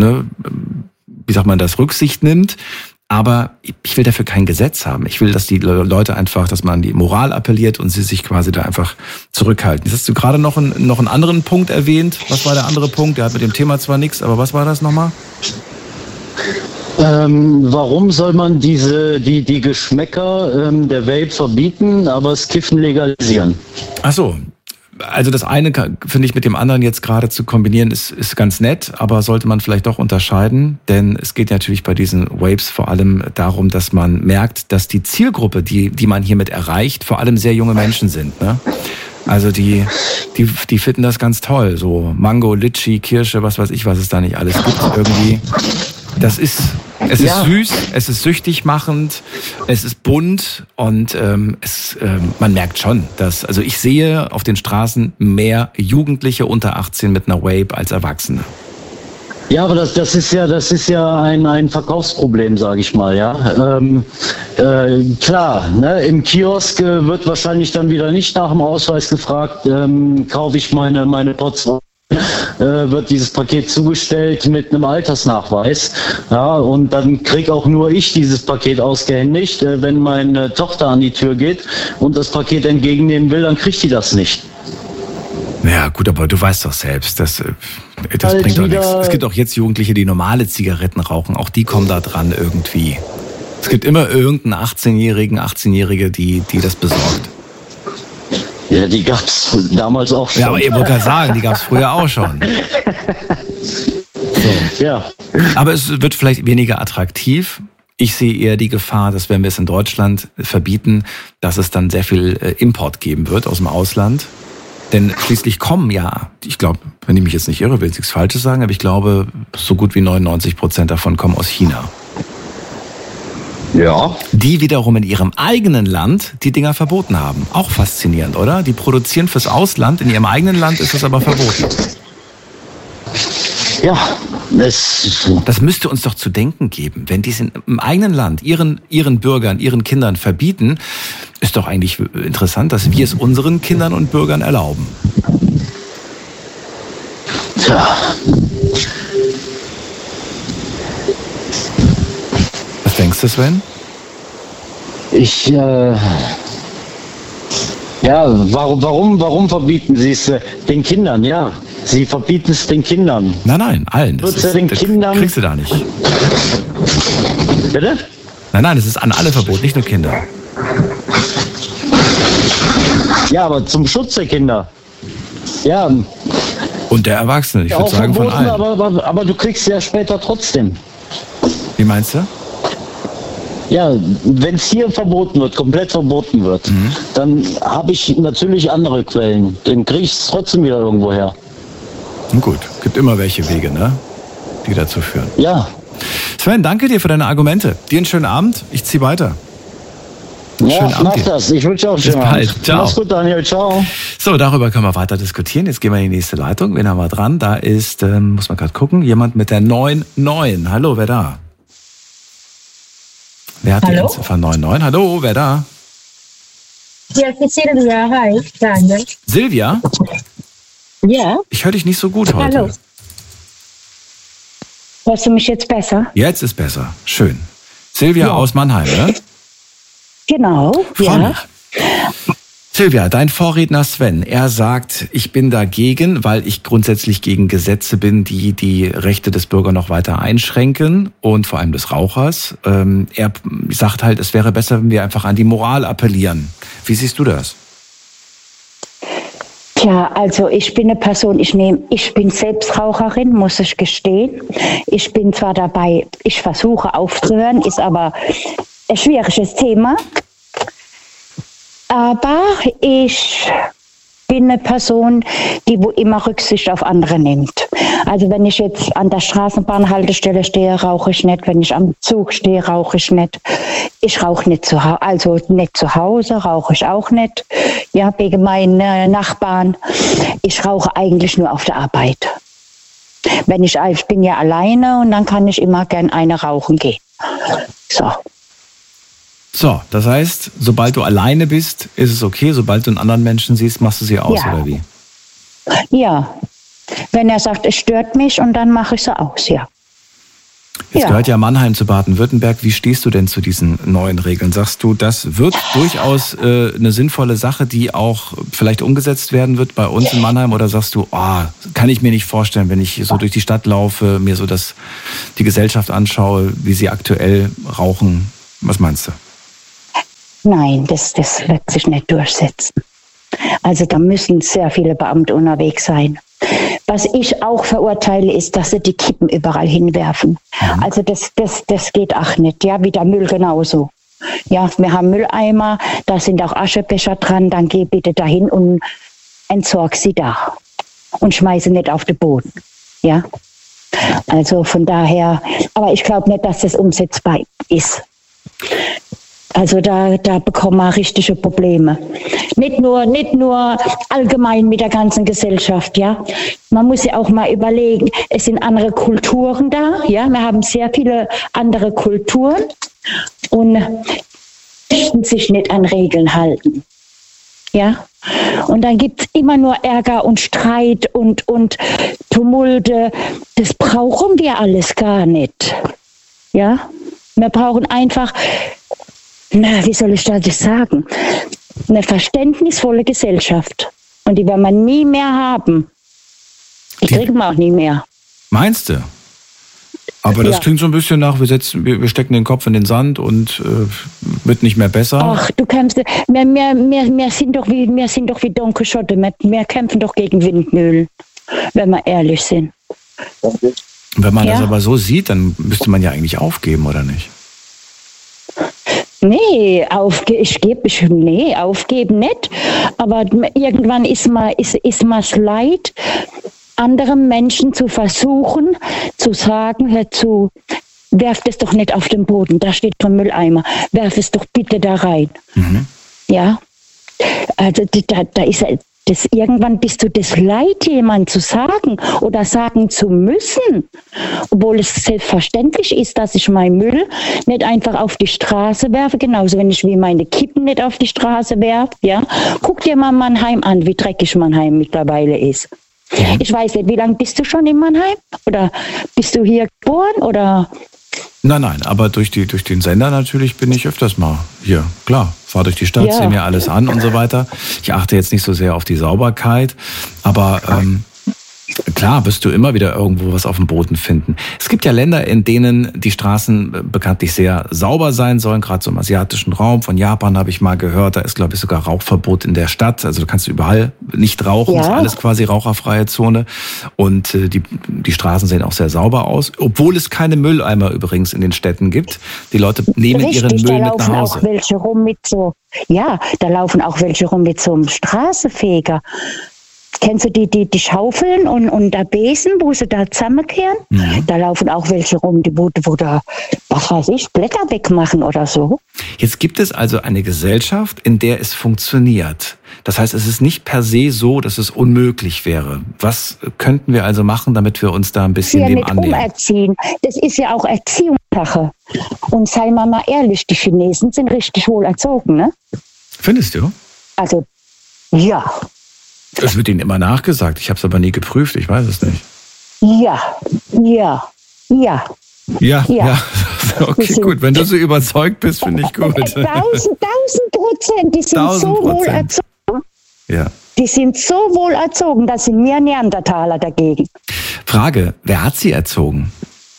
das Rücksicht nimmt. Aber ich will dafür kein Gesetz haben. Ich will, dass die Leute einfach, dass man an die Moral appelliert und sie sich quasi da einfach zurückhalten. Jetzt hast du gerade noch einen anderen Punkt erwähnt. Was war der andere Punkt? Der hat mit dem Thema zwar nichts, aber was war das nochmal? Warum soll man die Geschmäcker der Vape verbieten, aber das Kiffen legalisieren? Ach so. Also das eine finde ich mit dem anderen jetzt gerade zu kombinieren ist ganz nett, aber sollte man vielleicht doch unterscheiden, denn es geht natürlich bei diesen Vapes vor allem darum, dass man merkt, dass die Zielgruppe, die man hiermit erreicht, vor allem sehr junge Menschen sind, ne? Also die finden das ganz toll, so Mango, Litschi, Kirsche, was weiß ich, was es da nicht alles gibt irgendwie. Es ist süß, es ist süchtig machend, es ist bunt und man merkt schon, dass, also ich sehe auf den Straßen mehr Jugendliche unter 18 mit einer Vape als Erwachsene. Ja, aber das ist ja ein Verkaufsproblem, sage ich mal, ja. Klar, ne, im Kiosk wird wahrscheinlich dann wieder nicht nach dem Ausweis gefragt, kaufe ich meine Pots, wird dieses Paket zugestellt mit einem Altersnachweis, ja, und dann krieg auch nur ich dieses Paket ausgehändigt. Wenn meine Tochter an die Tür geht und das Paket entgegennehmen will, dann kriegt die das nicht. Ja gut, aber du weißt doch selbst, das halt bringt doch nichts. Es gibt auch jetzt Jugendliche, die normale Zigaretten rauchen, auch die kommen da dran irgendwie. Es gibt immer irgendeinen 18-Jährige, die das besorgt. Ja, die gab's damals auch schon. Ja, aber ihr wollt ja sagen, die gab's früher auch schon. So. Ja. Aber es wird vielleicht weniger attraktiv. Ich sehe eher die Gefahr, dass wenn wir es in Deutschland verbieten, dass es dann sehr viel Import geben wird aus dem Ausland. Denn schließlich kommen ja, ich glaube, wenn ich mich jetzt nicht irre, will ich nichts Falsches sagen, aber ich glaube, so gut wie 99% davon kommen aus China. Ja. Die wiederum in ihrem eigenen Land die Dinger verboten haben. Auch faszinierend, oder? Die produzieren fürs Ausland, in ihrem eigenen Land ist es aber verboten. Ja, das müsste uns doch zu denken geben. Wenn die es im eigenen Land ihren Bürgern, ihren Kindern verbieten, ist doch eigentlich interessant, dass wir es unseren Kindern und Bürgern erlauben. Tja. Was denkst du, Sven? Warum verbieten sie es den Kindern? Ja, sie verbieten es den Kindern. Nein, allen. Das kriegst du da nicht. Bitte? Nein, es ist an alle verboten, nicht nur Kinder. Ja, aber zum Schutz der Kinder. Ja. Und der Erwachsene, ich würde sagen von allen. Aber du kriegst ja später trotzdem. Wie meinst du? Ja, wenn es hier verboten wird, komplett verboten wird, dann habe ich natürlich andere Quellen. Dann kriege ich es trotzdem wieder irgendwo her. Na gut, gibt immer welche Wege, ne? Die dazu führen. Ja. Sven, danke dir für deine Argumente. Dir einen schönen Abend. Ich ziehe weiter. Ja, mach das. Ich wünsche auch einen schönen Abend. Ciao. Mach's gut, Daniel. Ciao. So, darüber können wir weiter diskutieren. Jetzt gehen wir in die nächste Leitung. Wen haben wir dran? Da ist, muss man gerade gucken, jemand mit der 99. Hallo, wer da? Wer hat die Endziffer 99? Hallo, wer da? Ja, Silvia. Hi, Daniel. Silvia? Ja. Ich höre dich nicht so gut heute. Hallo. Hörst du mich jetzt besser? Jetzt ist besser. Schön. Silvia aus Mannheim, ne? Genau. Freu mich. Silvia, dein Vorredner Sven, er sagt, ich bin dagegen, weil ich grundsätzlich gegen Gesetze bin, die die Rechte des Bürgers noch weiter einschränken und vor allem des Rauchers. Er sagt halt, es wäre besser, wenn wir einfach an die Moral appellieren. Wie siehst du das? Tja, also ich bin eine Person, ich bin selbst Raucherin, muss ich gestehen. Ich bin zwar dabei, ich versuche aufzuhören, ist aber ein schwieriges Thema. Aber ich bin eine Person, die wo immer Rücksicht auf andere nimmt. Also wenn ich jetzt an der Straßenbahnhaltestelle stehe, rauche ich nicht. Wenn ich am Zug stehe, rauche ich nicht. Ich rauche nicht zu Hause, also nicht zu Hause, rauche ich auch nicht. Ja, wegen meinen Nachbarn. Ich rauche eigentlich nur auf der Arbeit. Ich bin ja alleine und dann kann ich immer gern eine rauchen gehen. So, das heißt, sobald du alleine bist, ist es okay. Sobald du einen anderen Menschen siehst, machst du sie aus, oder wie? Ja. Wenn er sagt, es stört mich, und dann mache ich sie aus, ja. Jetzt gehört ja Mannheim zu Baden-Württemberg. Wie stehst du denn zu diesen neuen Regeln? Sagst du, das wird durchaus eine sinnvolle Sache, die auch vielleicht umgesetzt werden wird bei uns in Mannheim? Oder sagst du, kann ich mir nicht vorstellen, wenn ich so durch die Stadt laufe, mir so die Gesellschaft anschaue, wie sie aktuell rauchen? Was meinst du? Nein, das wird sich nicht durchsetzen. Also da müssen sehr viele Beamte unterwegs sein. Was ich auch verurteile, ist, dass sie die Kippen überall hinwerfen. Also das geht auch nicht. Ja, wie der Müll genauso. Ja, wir haben Mülleimer, da sind auch Aschebecher dran, dann geh bitte dahin und entsorg sie da. Und schmeiße nicht auf den Boden. Ja, also von daher, aber ich glaube nicht, dass das umsetzbar ist. Also da bekommen wir richtige Probleme. Nicht nur allgemein mit der ganzen Gesellschaft, ja. Man muss ja auch mal überlegen, es sind andere Kulturen da, ja. Wir haben sehr viele andere Kulturen und möchten sich nicht an Regeln halten, ja. Und dann gibt es immer nur Ärger und Streit und Tumulte. Das brauchen wir alles gar nicht, ja. Wir brauchen einfach, wie soll ich das sagen? Eine verständnisvolle Gesellschaft. Und die werden wir nie mehr haben. Die kriegen wir auch nie mehr. Meinst du? Aber das klingt so ein bisschen nach, wir stecken den Kopf in den Sand und wird nicht mehr besser. Ach, du kämpfst, wir sind doch wie Don Quixote, wir kämpfen doch gegen Windmühlen, wenn wir ehrlich sind. Wenn man das aber so sieht, dann müsste man ja eigentlich aufgeben, oder nicht? Nee, aufgeben nicht. Aber irgendwann ist mir's leid, anderen Menschen zu versuchen, zu sagen, hör zu, werf das doch nicht auf den Boden, da steht ein Mülleimer, werf es doch bitte da rein. Mhm. Ja, also da ist das, irgendwann bist du das leid, jemand zu sagen oder sagen zu müssen, obwohl es selbstverständlich ist, dass ich meinen Müll nicht einfach auf die Straße werfe, genauso wenn ich wie meine Kippen nicht auf die Straße werfe. Ja? Guck dir mal Mannheim an, wie dreckig Mannheim mittlerweile ist. Ja. Ich weiß nicht, wie lange bist du schon in Mannheim? Oder bist du hier geboren? Oder? Nein, aber durch den Sender natürlich bin ich öfters mal hier. Klar, fahre durch die Stadt, sehe mir alles an und so weiter. Ich achte jetzt nicht so sehr auf die Sauberkeit, aber klar wirst du immer wieder irgendwo was auf dem Boden finden. Es gibt ja Länder, in denen die Straßen bekanntlich sehr sauber sein sollen, gerade so im asiatischen Raum. Von Japan habe ich mal gehört, da ist, glaube ich, sogar Rauchverbot in der Stadt. Also du kannst überall nicht rauchen, ist alles quasi raucherfreie Zone. Und die Straßen sehen auch sehr sauber aus, obwohl es keine Mülleimer übrigens in den Städten gibt. Die Leute nehmen ihren Müll mit nach Hause. Da laufen auch welche rum mit so einem Straßenfeger. Kennst du die Schaufeln und der Besen, wo sie da zusammenkehren? Mhm. Da laufen auch welche rum, wo da, was weiß ich, Blätter wegmachen oder so. Jetzt gibt es also eine Gesellschaft, in der es funktioniert. Das heißt, es ist nicht per se so, dass es unmöglich wäre. Was könnten wir also machen, damit wir uns da ein bisschen dem annähern? Umerziehen. Das ist ja auch Erziehungssache. Und sei mal ehrlich, die Chinesen sind richtig wohl erzogen, ne? Findest du? Also, ja. Es wird ihnen immer nachgesagt. Ich habe es aber nie geprüft. Ich weiß es nicht. Ja. Okay, gut. Wenn du so überzeugt bist, finde ich gut. 1000%. Die sind so wohl erzogen. Ja. Die sind so wohl erzogen, dass sind wir Neandertaler dagegen. Frage, wer hat sie erzogen?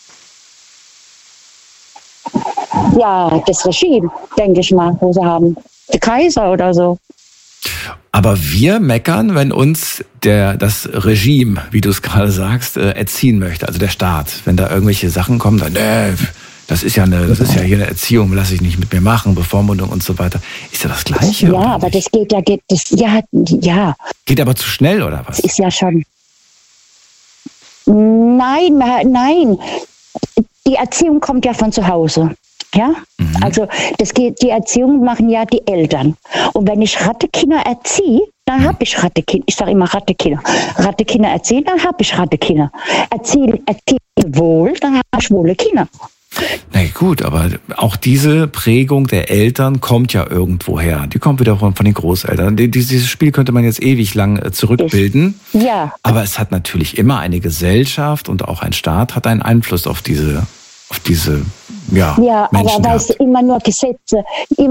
Ja, das Regime, denke ich mal, wo sie haben. Der Kaiser oder so. Aber wir meckern, wenn uns das Regime, wie du es gerade sagst, erziehen möchte, also der Staat. Wenn da irgendwelche Sachen kommen, dann Das ist ja hier eine Erziehung, lass ich nicht mit mir machen, Bevormundung und so weiter. Ist ja das Gleiche, ja, aber nicht? Ja. Geht aber zu schnell, oder was? Das ist ja schon... Nein. Die Erziehung kommt ja von zu Hause. Ja? Also die Erziehung machen ja die Eltern. Und wenn ich Rattekinder erziehe, dann habe ich Rattekinder. Ich sage immer Rattekinder. Rattekinder erziehen, dann habe ich Rattekinder. Erziehe wohl, dann habe ich wohle Kinder. Na gut, aber auch diese Prägung der Eltern kommt ja irgendwo her. Die kommt wieder von den Großeltern. Dieses Spiel könnte man jetzt ewig lang zurückbilden. Ja. Aber es hat natürlich immer eine Gesellschaft und auch ein Staat hat einen Einfluss auf diese Menschen. Ja, aber weißt du, immer nur Gesetze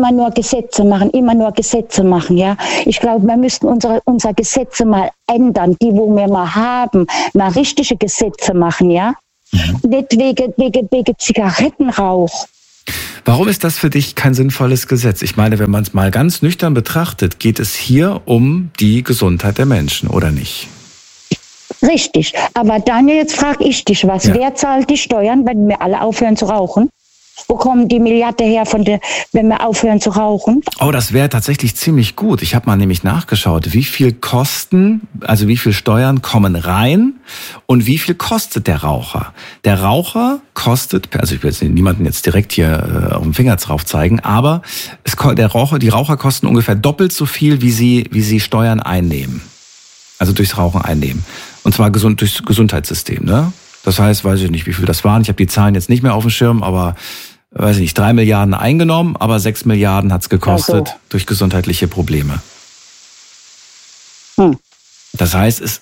machen, ja. Ich glaube, wir müssten unsere Gesetze mal ändern, die, wo wir mal haben, mal richtige Gesetze machen, ja. Nicht wegen Zigarettenrauch. Warum ist das für dich kein sinnvolles Gesetz? Ich meine, wenn man es mal ganz nüchtern betrachtet, geht es hier um die Gesundheit der Menschen, oder nicht? Richtig. Aber Daniel, jetzt frage ich dich was. Ja. Wer zahlt die Steuern, wenn wir alle aufhören zu rauchen? Wo kommen die Milliarden her, wenn wir aufhören zu rauchen? Oh, das wäre tatsächlich ziemlich gut. Ich habe mal nämlich nachgeschaut, wie viel Steuern kommen rein und wie viel kostet der Raucher. Der Raucher kostet, also ich will jetzt niemanden jetzt direkt hier auf den Finger drauf zeigen, aber die Raucher kosten ungefähr doppelt so viel, wie sie Steuern einnehmen. Also durchs Rauchen einnehmen. Und zwar durchs Gesundheitssystem, ne? Das heißt, weiß ich nicht, wie viel das waren. Ich habe die Zahlen jetzt nicht mehr auf dem Schirm, aber weiß ich nicht, 3 Milliarden eingenommen, aber 6 Milliarden hat's gekostet durch gesundheitliche Probleme. Das heißt, ist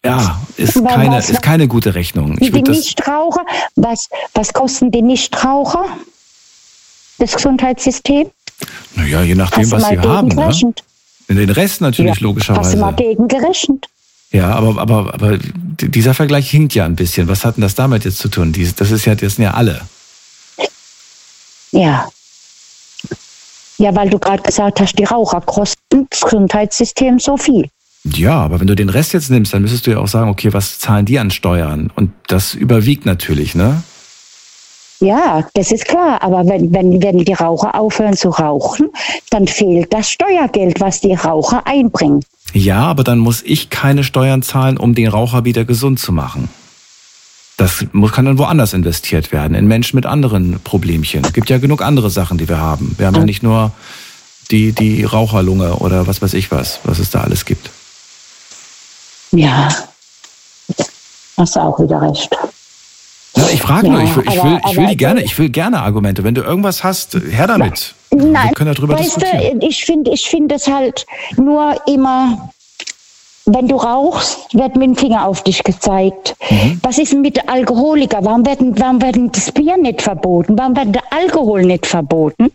keine gute Rechnung. Die Nichtraucher, was kosten die Nichtraucher? Das Gesundheitssystem? Naja, je nachdem, was sie haben. Ne? Den Rest natürlich logischerweise. Hast du mal gegengerechnet? Ja, aber dieser Vergleich hinkt ja ein bisschen. Was hat denn das damit jetzt zu tun? Das sind ja alle. Ja. Ja, weil du gerade gesagt hast, die Raucher kosten das Gesundheitssystem so viel. Ja, aber wenn du den Rest jetzt nimmst, dann müsstest du ja auch sagen, okay, was zahlen die an Steuern? Und das überwiegt natürlich, ne? Ja, das ist klar. Aber wenn die Raucher aufhören zu rauchen, dann fehlt das Steuergeld, was die Raucher einbringen. Ja, aber dann muss ich keine Steuern zahlen, um den Raucher wieder gesund zu machen. Das kann dann woanders investiert werden, in Menschen mit anderen Problemchen. Es gibt ja genug andere Sachen, die wir haben. Wir haben ja nicht nur die Raucherlunge oder was weiß ich was es da alles gibt. Ja, hast du auch wieder recht. Ja, ich frage nur, ich will gerne Argumente. Wenn du irgendwas hast, her damit. Nein, wir können darüber diskutieren. Ich finde es halt nur immer, wenn du rauchst, wird mit dem Finger auf dich gezeigt. Was ist denn mit Alkoholikern? Warum werden das Bier nicht verboten? Warum wird der Alkohol nicht verboten?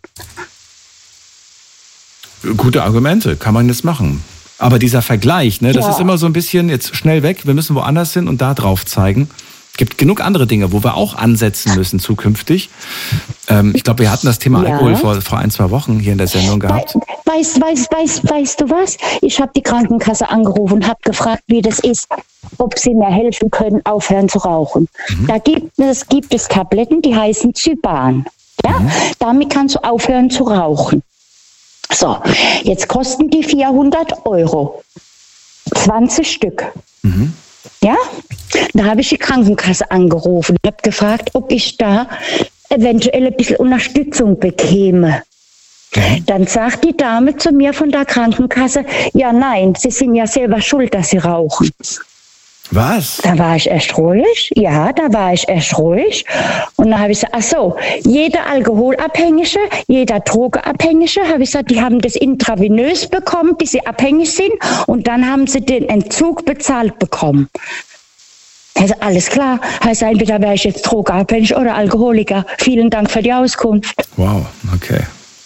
Gute Argumente, kann man jetzt machen. Aber dieser Vergleich, ne, das ist immer so ein bisschen jetzt schnell weg, wir müssen woanders hin und da drauf zeigen. Es gibt genug andere Dinge, wo wir auch ansetzen müssen zukünftig. Ich glaube, wir hatten das Thema Alkohol vor 1-2 Wochen hier in der Sendung gehabt. Weißt du was? Ich habe die Krankenkasse angerufen und habe gefragt, wie das ist, ob sie mir helfen können, aufhören zu rauchen. Da gibt es Tabletten, die heißen Zyban. Ja? Damit kannst du aufhören zu rauchen. So, jetzt kosten die 400 €. 20 Stück. Ja, da habe ich die Krankenkasse angerufen und habe gefragt, ob ich da eventuell ein bisschen Unterstützung bekäme. Dann sagt die Dame zu mir von der Krankenkasse, ja nein, Sie sind ja selber schuld, dass Sie rauchen. Was? Da war ich erst ruhig. Ja, da war ich erst ruhig. Und dann habe ich gesagt, ach so, jeder Alkoholabhängige, jeder Drogenabhängige, habe ich gesagt, die haben das intravenös bekommen, bis sie abhängig sind. Und dann haben sie den Entzug bezahlt bekommen. Also alles klar. Heißt, entweder wäre ich jetzt drogenabhängig oder Alkoholiker. Vielen Dank für die Auskunft. Wow, okay.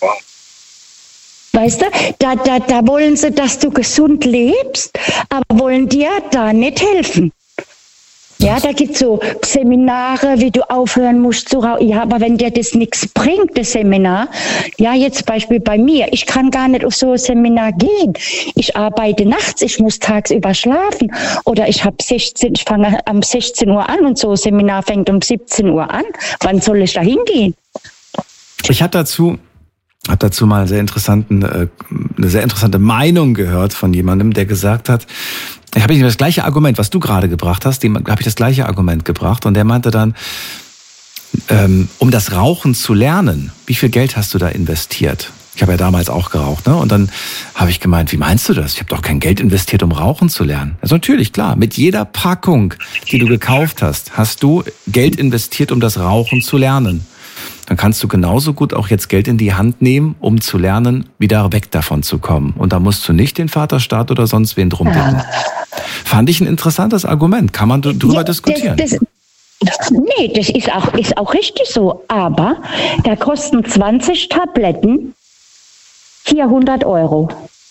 Weißt du, da wollen sie, dass du gesund lebst, aber wollen dir da nicht helfen. Ja, da gibt es so Seminare, wie du aufhören musst zu rauchen. Ja, aber wenn dir das nichts bringt, das Seminar, ja, jetzt Beispiel bei mir, ich kann gar nicht auf so ein Seminar gehen. Ich arbeite nachts, ich muss tagsüber schlafen. Oder ich fange um 16 Uhr an und so ein Seminar fängt um 17 Uhr an. Wann soll ich da hingehen? Ich habe dazu mal eine sehr interessante Meinung gehört von jemandem, der gesagt hat, habe ich das gleiche Argument, was du gerade gebracht hast, dem habe ich das gleiche Argument gebracht und der meinte dann, um das Rauchen zu lernen, wie viel Geld hast du da investiert? Ich habe ja damals auch geraucht, ne? Und dann habe ich gemeint, wie meinst du das? Ich habe doch kein Geld investiert, um rauchen zu lernen. Also natürlich, klar, mit jeder Packung, die du gekauft hast, hast du Geld investiert, um das Rauchen zu lernen. Dann kannst du genauso gut auch jetzt Geld in die Hand nehmen, um zu lernen, wieder weg davon zu kommen. Und da musst du nicht den Vaterstaat oder sonst wen drum bitten. Fand ich ein interessantes Argument. Kann man drüber diskutieren? Nee, das ist auch richtig so. Aber da kosten 20 Tabletten 400 €.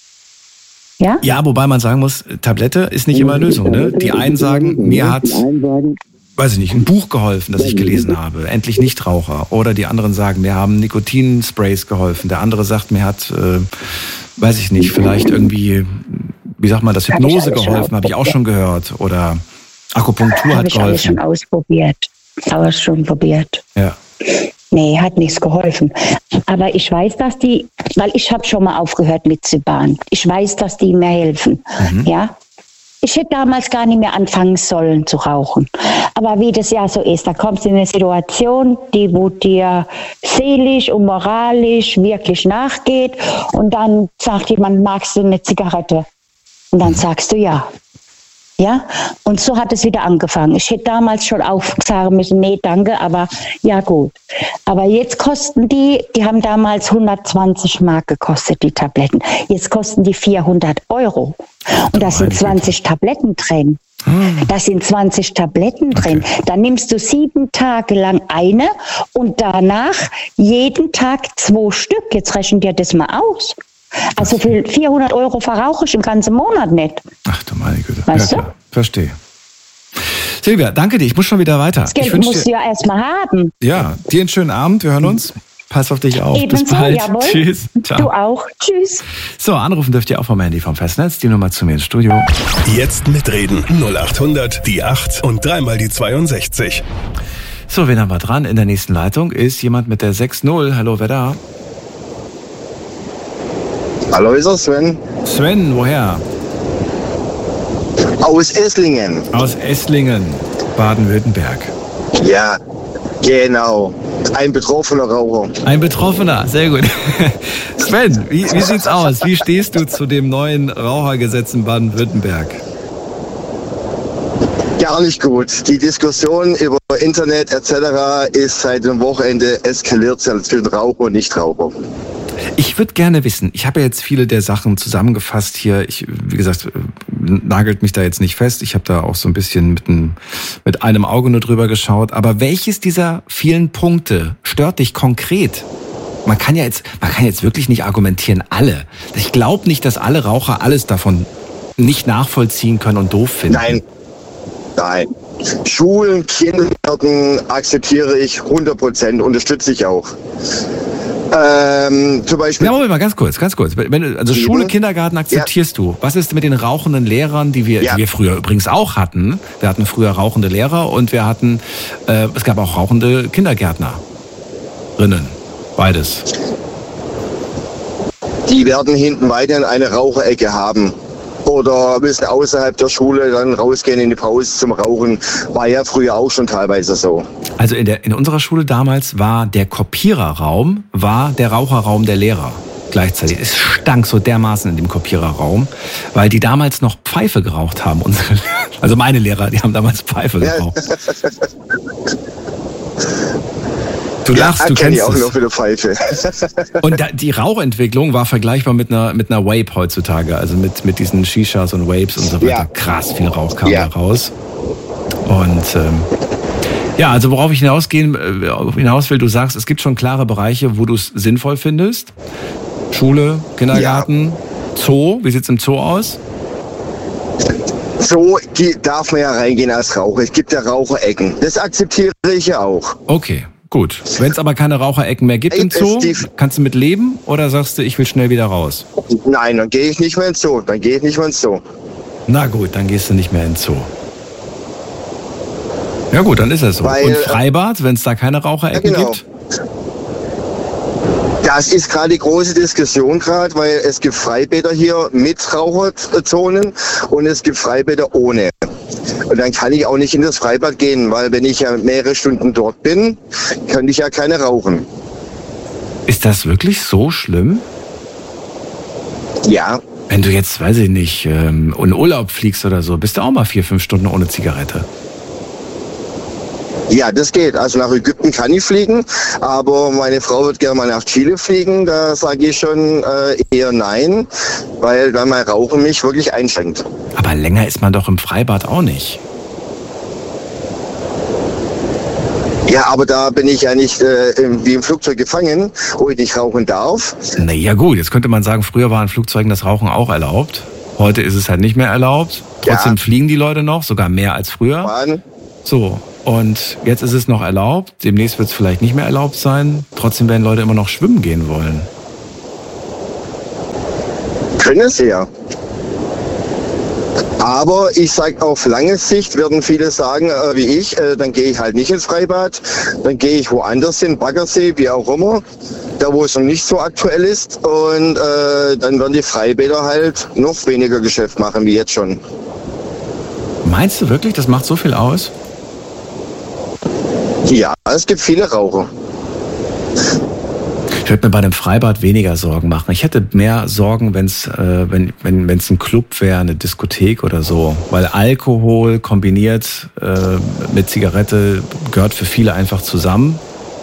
Ja? Ja, wobei man sagen muss, Tablette ist nicht immer Lösung. Ne? Die einen sagen, mir hat, weiß ich nicht, ein Buch geholfen, das ich gelesen habe, endlich Nichtraucher. Oder die anderen sagen, mir haben Nikotinsprays geholfen. Der andere sagt, mir hat, weiß ich nicht, vielleicht irgendwie, wie sagt man, das Hypnose geholfen, habe ich auch schon gehört. Oder Akupunktur hat geholfen. Habe ich alles schon probiert. Ja. Nee, hat nichts geholfen. Aber ich weiß, dass weil ich habe schon mal aufgehört mit Zyban. Ich weiß, dass die mir helfen. Ja. Ich hätte damals gar nicht mehr anfangen sollen zu rauchen. Aber wie das ja so ist, da kommst du in eine Situation, wo dir seelisch und moralisch wirklich nachgeht. Und dann sagt jemand, magst du eine Zigarette? Und dann sagst du ja. Ja, und so hat es wieder angefangen. Ich hätte damals schon sagen müssen, nee, danke, aber ja gut. Aber jetzt kosten die haben damals 120 Mark gekostet, die Tabletten. Jetzt kosten die 400 €. Und da sind 20 Tabletten drin. Da sind 20 Tabletten drin. Dann nimmst du 7 Tage lang eine und danach jeden Tag 2 Stück. Jetzt rechnen dir das mal aus. Also für 400 € verrauche ich im ganzen Monat nicht. Ach du meine Güte. Weißt du? Verstehe. Silvia, danke dir. Ich muss schon wieder weiter. Das Geld musst du ja erstmal haben. Ja, dir einen schönen Abend. Wir hören uns. Pass auf dich auf. Ebenso, bis bald. Jawohl. Tschüss. Ciao. Du auch. Tschüss. So, anrufen dürft ihr auch vom Handy vom Festnetz. Die Nummer zu mir ins Studio. Jetzt mitreden. 0800 die 8 und dreimal die 62. So, wen haben wir dran? In der nächsten Leitung ist jemand mit der 60. Hallo, wer da? Hallo, ist das Sven? Sven, woher? Aus Esslingen. Aus Esslingen, Baden-Württemberg. Ja, genau. Ein betroffener Raucher. Ein Betroffener, sehr gut. Sven, wie sieht's aus? Wie stehst du zu dem neuen Rauchergesetz in Baden-Württemberg? Gar nicht gut. Die Diskussion über Internet etc. ist seit dem Wochenende eskaliert zwischen Raucher und Nichtraucher. Ich würde gerne wissen, ich habe ja jetzt viele der Sachen zusammengefasst hier. Wie gesagt, nagelt mich da jetzt nicht fest. Ich habe da auch so ein bisschen mit einem Auge nur drüber geschaut. Aber welches dieser vielen Punkte stört dich konkret? Man kann jetzt wirklich nicht argumentieren, alle. Ich glaube nicht, dass alle Raucher alles davon nicht nachvollziehen können und doof finden. Nein. Schulen, Kindergärten akzeptiere ich 100%, unterstütze ich auch. Zum Beispiel. Ja, Moment mal, ganz kurz. Also Schule, Kindergarten akzeptierst du. Was ist mit den rauchenden Lehrern, die wir früher übrigens auch hatten? Wir hatten früher rauchende Lehrer und es gab auch rauchende Kindergärtnerinnen. Beides. Die werden hinten weiterhin eine Raucherecke haben. Oder müssen außerhalb der Schule dann rausgehen in die Pause zum Rauchen. War ja früher auch schon teilweise so. Also in unserer Schule damals war der Kopiererraum, der Raucherraum der Lehrer gleichzeitig. Es stank so dermaßen in dem Kopiererraum, weil die damals noch Pfeife geraucht haben. Also meine Lehrer, die haben damals Pfeife geraucht. Du lachst, du kennst ich auch es. noch für eine Pfeife. Und die Rauchentwicklung war vergleichbar mit einer Vape heutzutage, also mit diesen Shishas und Vapes und so weiter. Ja. Krass viel Rauch kam da raus. Und also worauf ich hinaus will, du sagst, es gibt schon klare Bereiche, wo du es sinnvoll findest. Schule, Kindergarten, Zoo. Wie sieht's im Zoo aus? So darf man ja reingehen als Raucher. Es gibt ja Raucherecken. Das akzeptiere ich ja auch. Okay, gut. Wenn es aber keine Raucherecken mehr gibt im Zoo, kannst du mit leben oder sagst du, ich will schnell wieder raus? Nein, dann gehe ich nicht mehr ins Zoo. Na gut, dann gehst du nicht mehr ins Zoo. Ja gut, dann ist es so. Und Freibad, wenn es da keine Raucherecken gibt? Das ist gerade die große Diskussion gerade, weil es gibt Freibäder hier mit Raucherzonen und es gibt Freibäder ohne. Und dann kann ich auch nicht in das Freibad gehen, weil wenn ich ja mehrere Stunden dort bin, kann ich ja keine rauchen. Ist das wirklich so schlimm? Ja. Wenn du jetzt, weiß ich nicht, in Urlaub fliegst oder so, bist du auch mal 4-5 Stunden ohne Zigarette. Ja, das geht. Also nach Ägypten kann ich fliegen, aber meine Frau wird gerne mal nach Chile fliegen. Da sage ich schon eher nein, weil dann mein Rauchen mich wirklich einschränkt. Aber länger ist man doch im Freibad auch nicht. Ja, aber da bin ich ja nicht wie im Flugzeug gefangen, wo ich nicht rauchen darf. Naja gut, jetzt könnte man sagen, früher war in Flugzeugen das Rauchen auch erlaubt. Heute ist es halt nicht mehr erlaubt. Trotzdem fliegen die Leute noch, sogar mehr als früher. Mann. So, und jetzt ist es noch erlaubt. Demnächst wird es vielleicht nicht mehr erlaubt sein. Trotzdem werden Leute immer noch schwimmen gehen wollen. Können sie ja. Aber ich sage, auf lange Sicht werden viele sagen, wie ich, dann gehe ich halt nicht ins Freibad, dann gehe ich woanders hin, Baggersee, wie auch immer, da wo es noch nicht so aktuell ist. Und dann werden die Freibäder halt noch weniger Geschäft machen, wie jetzt schon. Meinst du wirklich, das macht so viel aus? Ja, es gibt viele Raucher. Ich würde mir bei dem Freibad weniger Sorgen machen. Ich hätte mehr Sorgen, wenn es ein Club wäre, eine Diskothek oder so. Weil Alkohol kombiniert mit Zigarette gehört für viele einfach zusammen.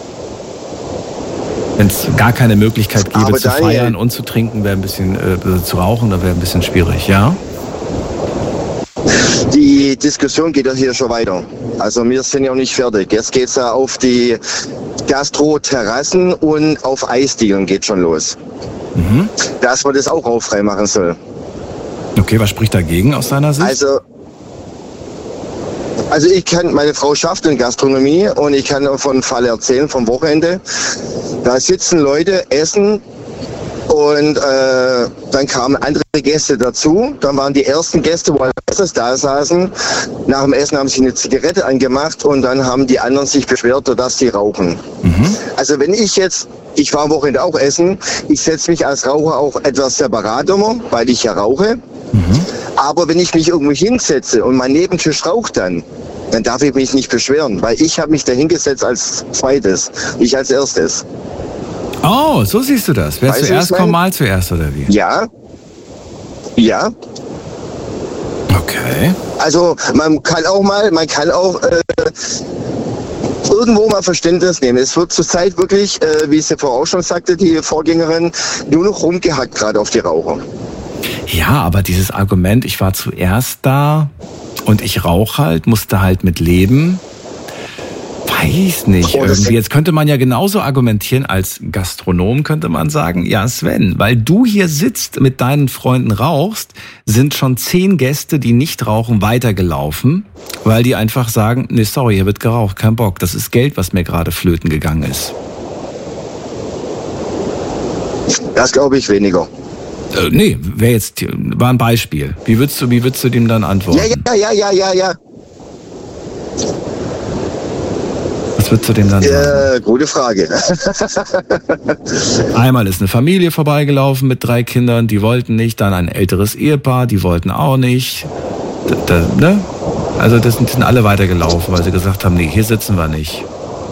Wenn es gar keine Möglichkeit gäbe zu feiern und zu trinken, wäre ein bisschen zu rauchen, da wäre ein bisschen schwierig, ja? Die Diskussion geht ja hier schon weiter. Also wir sind ja noch nicht fertig. Jetzt geht es ja auf die Gastro-Terrassen und auf Eisdielen geht schon los. Mhm. Dass man das auch rauchfrei machen soll. Okay, was spricht dagegen aus deiner Sicht? Also meine Frau schafft in Gastronomie und ich kann von einem Fall erzählen vom Wochenende. Da sitzen Leute, essen und dann kamen andere Gäste dazu. Dann waren die ersten Gäste, wo als da saßen. Nach dem Essen haben sie eine Zigarette angemacht und dann haben die anderen sich beschwert, dass sie rauchen. Mhm. Also wenn ich war am Wochenende auch essen, ich setze mich als Raucher auch etwas separat immer, weil ich ja rauche. Mhm. Aber wenn ich mich irgendwo hinsetze und mein Nebentisch raucht dann darf ich mich nicht beschweren, weil ich habe mich da hingesetzt als zweites, nicht als erstes. Oh, so siehst du das. Wer zuerst kommt, mal zuerst, oder wie? Ja. Ja. Okay. Also man kann auch irgendwo mal Verständnis nehmen. Es wird zurzeit wirklich, wie es ja vorher auch schon sagte, die Vorgängerin, nur noch rumgehackt gerade auf die Raucher. Ja, aber dieses Argument, ich war zuerst da und ich rauche halt, musste halt mit leben. Weiß nicht. Irgendwie. Jetzt könnte man ja genauso argumentieren als Gastronom, könnte man sagen, ja Sven, weil du hier sitzt, mit deinen Freunden rauchst, sind schon 10 Gäste, die nicht rauchen, weitergelaufen, weil die einfach sagen, nee, sorry, hier wird geraucht, kein Bock, das ist Geld, was mir gerade flöten gegangen ist. Das glaube ich weniger. Nee, war ein Beispiel. Wie würdest du dem dann antworten? Ja. Was würdest du dem dann sagen? Gute Frage. Einmal ist eine Familie vorbeigelaufen mit 3 Kindern, die wollten nicht. Dann ein älteres Ehepaar, die wollten auch nicht. Ne? Also das sind alle weitergelaufen, weil sie gesagt haben, nee, hier sitzen wir nicht.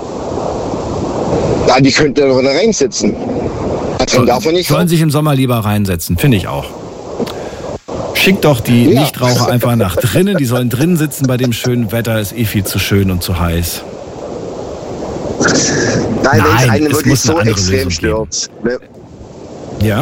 Ja, die könnten doch da reinsitzen. Sollen sich im Sommer lieber reinsetzen, finde ich auch. Schickt doch die Nichtraucher einfach nach drinnen, die sollen drinnen sitzen bei dem schönen Wetter, ist viel zu schön und zu heiß. Nein, wenn es einen wirklich so extrem stört. Ja?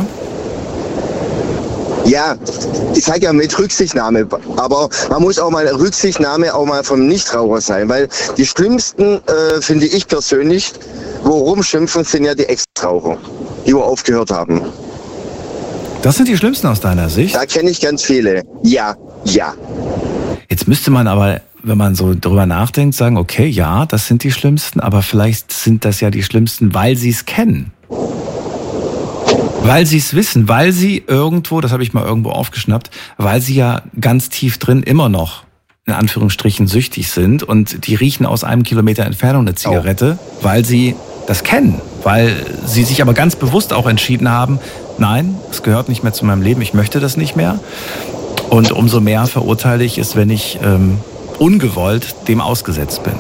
Ja, ich sage ja mit Rücksichtnahme, aber man muss auch mal Rücksichtnahme auch mal vom Nichtraucher sein, weil die schlimmsten, finde ich persönlich, wo rumschimpfen, sind ja die Ex-Raucher, die wo aufgehört haben. Das sind die schlimmsten aus deiner Sicht? Da kenne ich ganz viele. Ja. Jetzt müsste man aber, wenn man so drüber nachdenkt, sagen, okay, ja, das sind die Schlimmsten, aber vielleicht sind das ja die Schlimmsten, weil sie es kennen. Weil sie es wissen, weil sie irgendwo, das habe ich mal irgendwo aufgeschnappt, weil sie ja ganz tief drin immer noch, in Anführungsstrichen, süchtig sind und die riechen aus 1 Kilometer Entfernung eine Zigarette, weil sie das kennen, weil sie sich aber ganz bewusst auch entschieden haben, nein, es gehört nicht mehr zu meinem Leben, ich möchte das nicht mehr. Und umso mehr verurteile ich es, wenn ich ungewollt dem ausgesetzt bin.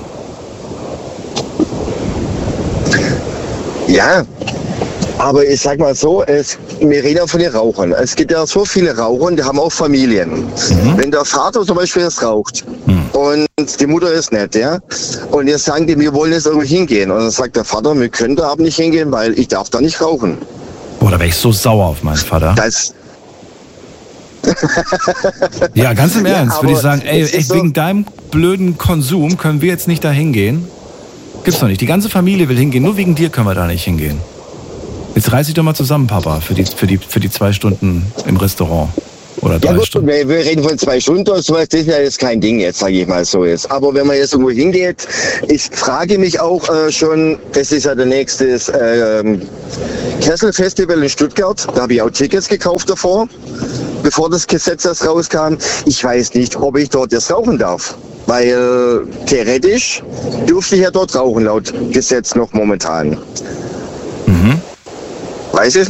Ja, aber ich sag mal so, wir reden ja von den Rauchern. Es gibt ja so viele Raucher, die haben auch Familien. Wenn der Vater zum Beispiel jetzt raucht und die Mutter ist nett, ja, und jetzt sagen die, wir wollen jetzt irgendwo hingehen. Und dann sagt der Vater, wir können da aber nicht hingehen, weil ich darf da nicht rauchen. Boah, da wäre ich so sauer auf meinen Vater. Ja, ganz im Ernst, würde ich sagen, ey, echt, wegen deinem blöden Konsum können wir jetzt nicht da hingehen? Gibt's doch nicht. Die ganze Familie will hingehen, nur wegen dir können wir da nicht hingehen. Jetzt reiß dich doch mal zusammen, Papa, für die 2 Stunden im Restaurant. Oder 3 Stunden. Wir reden von 2 Stunden oder sowas, das ist ja jetzt kein Ding jetzt, sage ich mal so jetzt. Aber wenn man jetzt irgendwo hingeht, ich frage mich auch schon, das ist ja der nächste Kessel-Festival in Stuttgart, da habe ich auch Tickets gekauft davor, bevor das Gesetz erst rauskam. Ich weiß nicht, ob ich dort jetzt rauchen darf. Weil theoretisch dürfte ich ja dort rauchen, laut Gesetz noch momentan. Weiß ich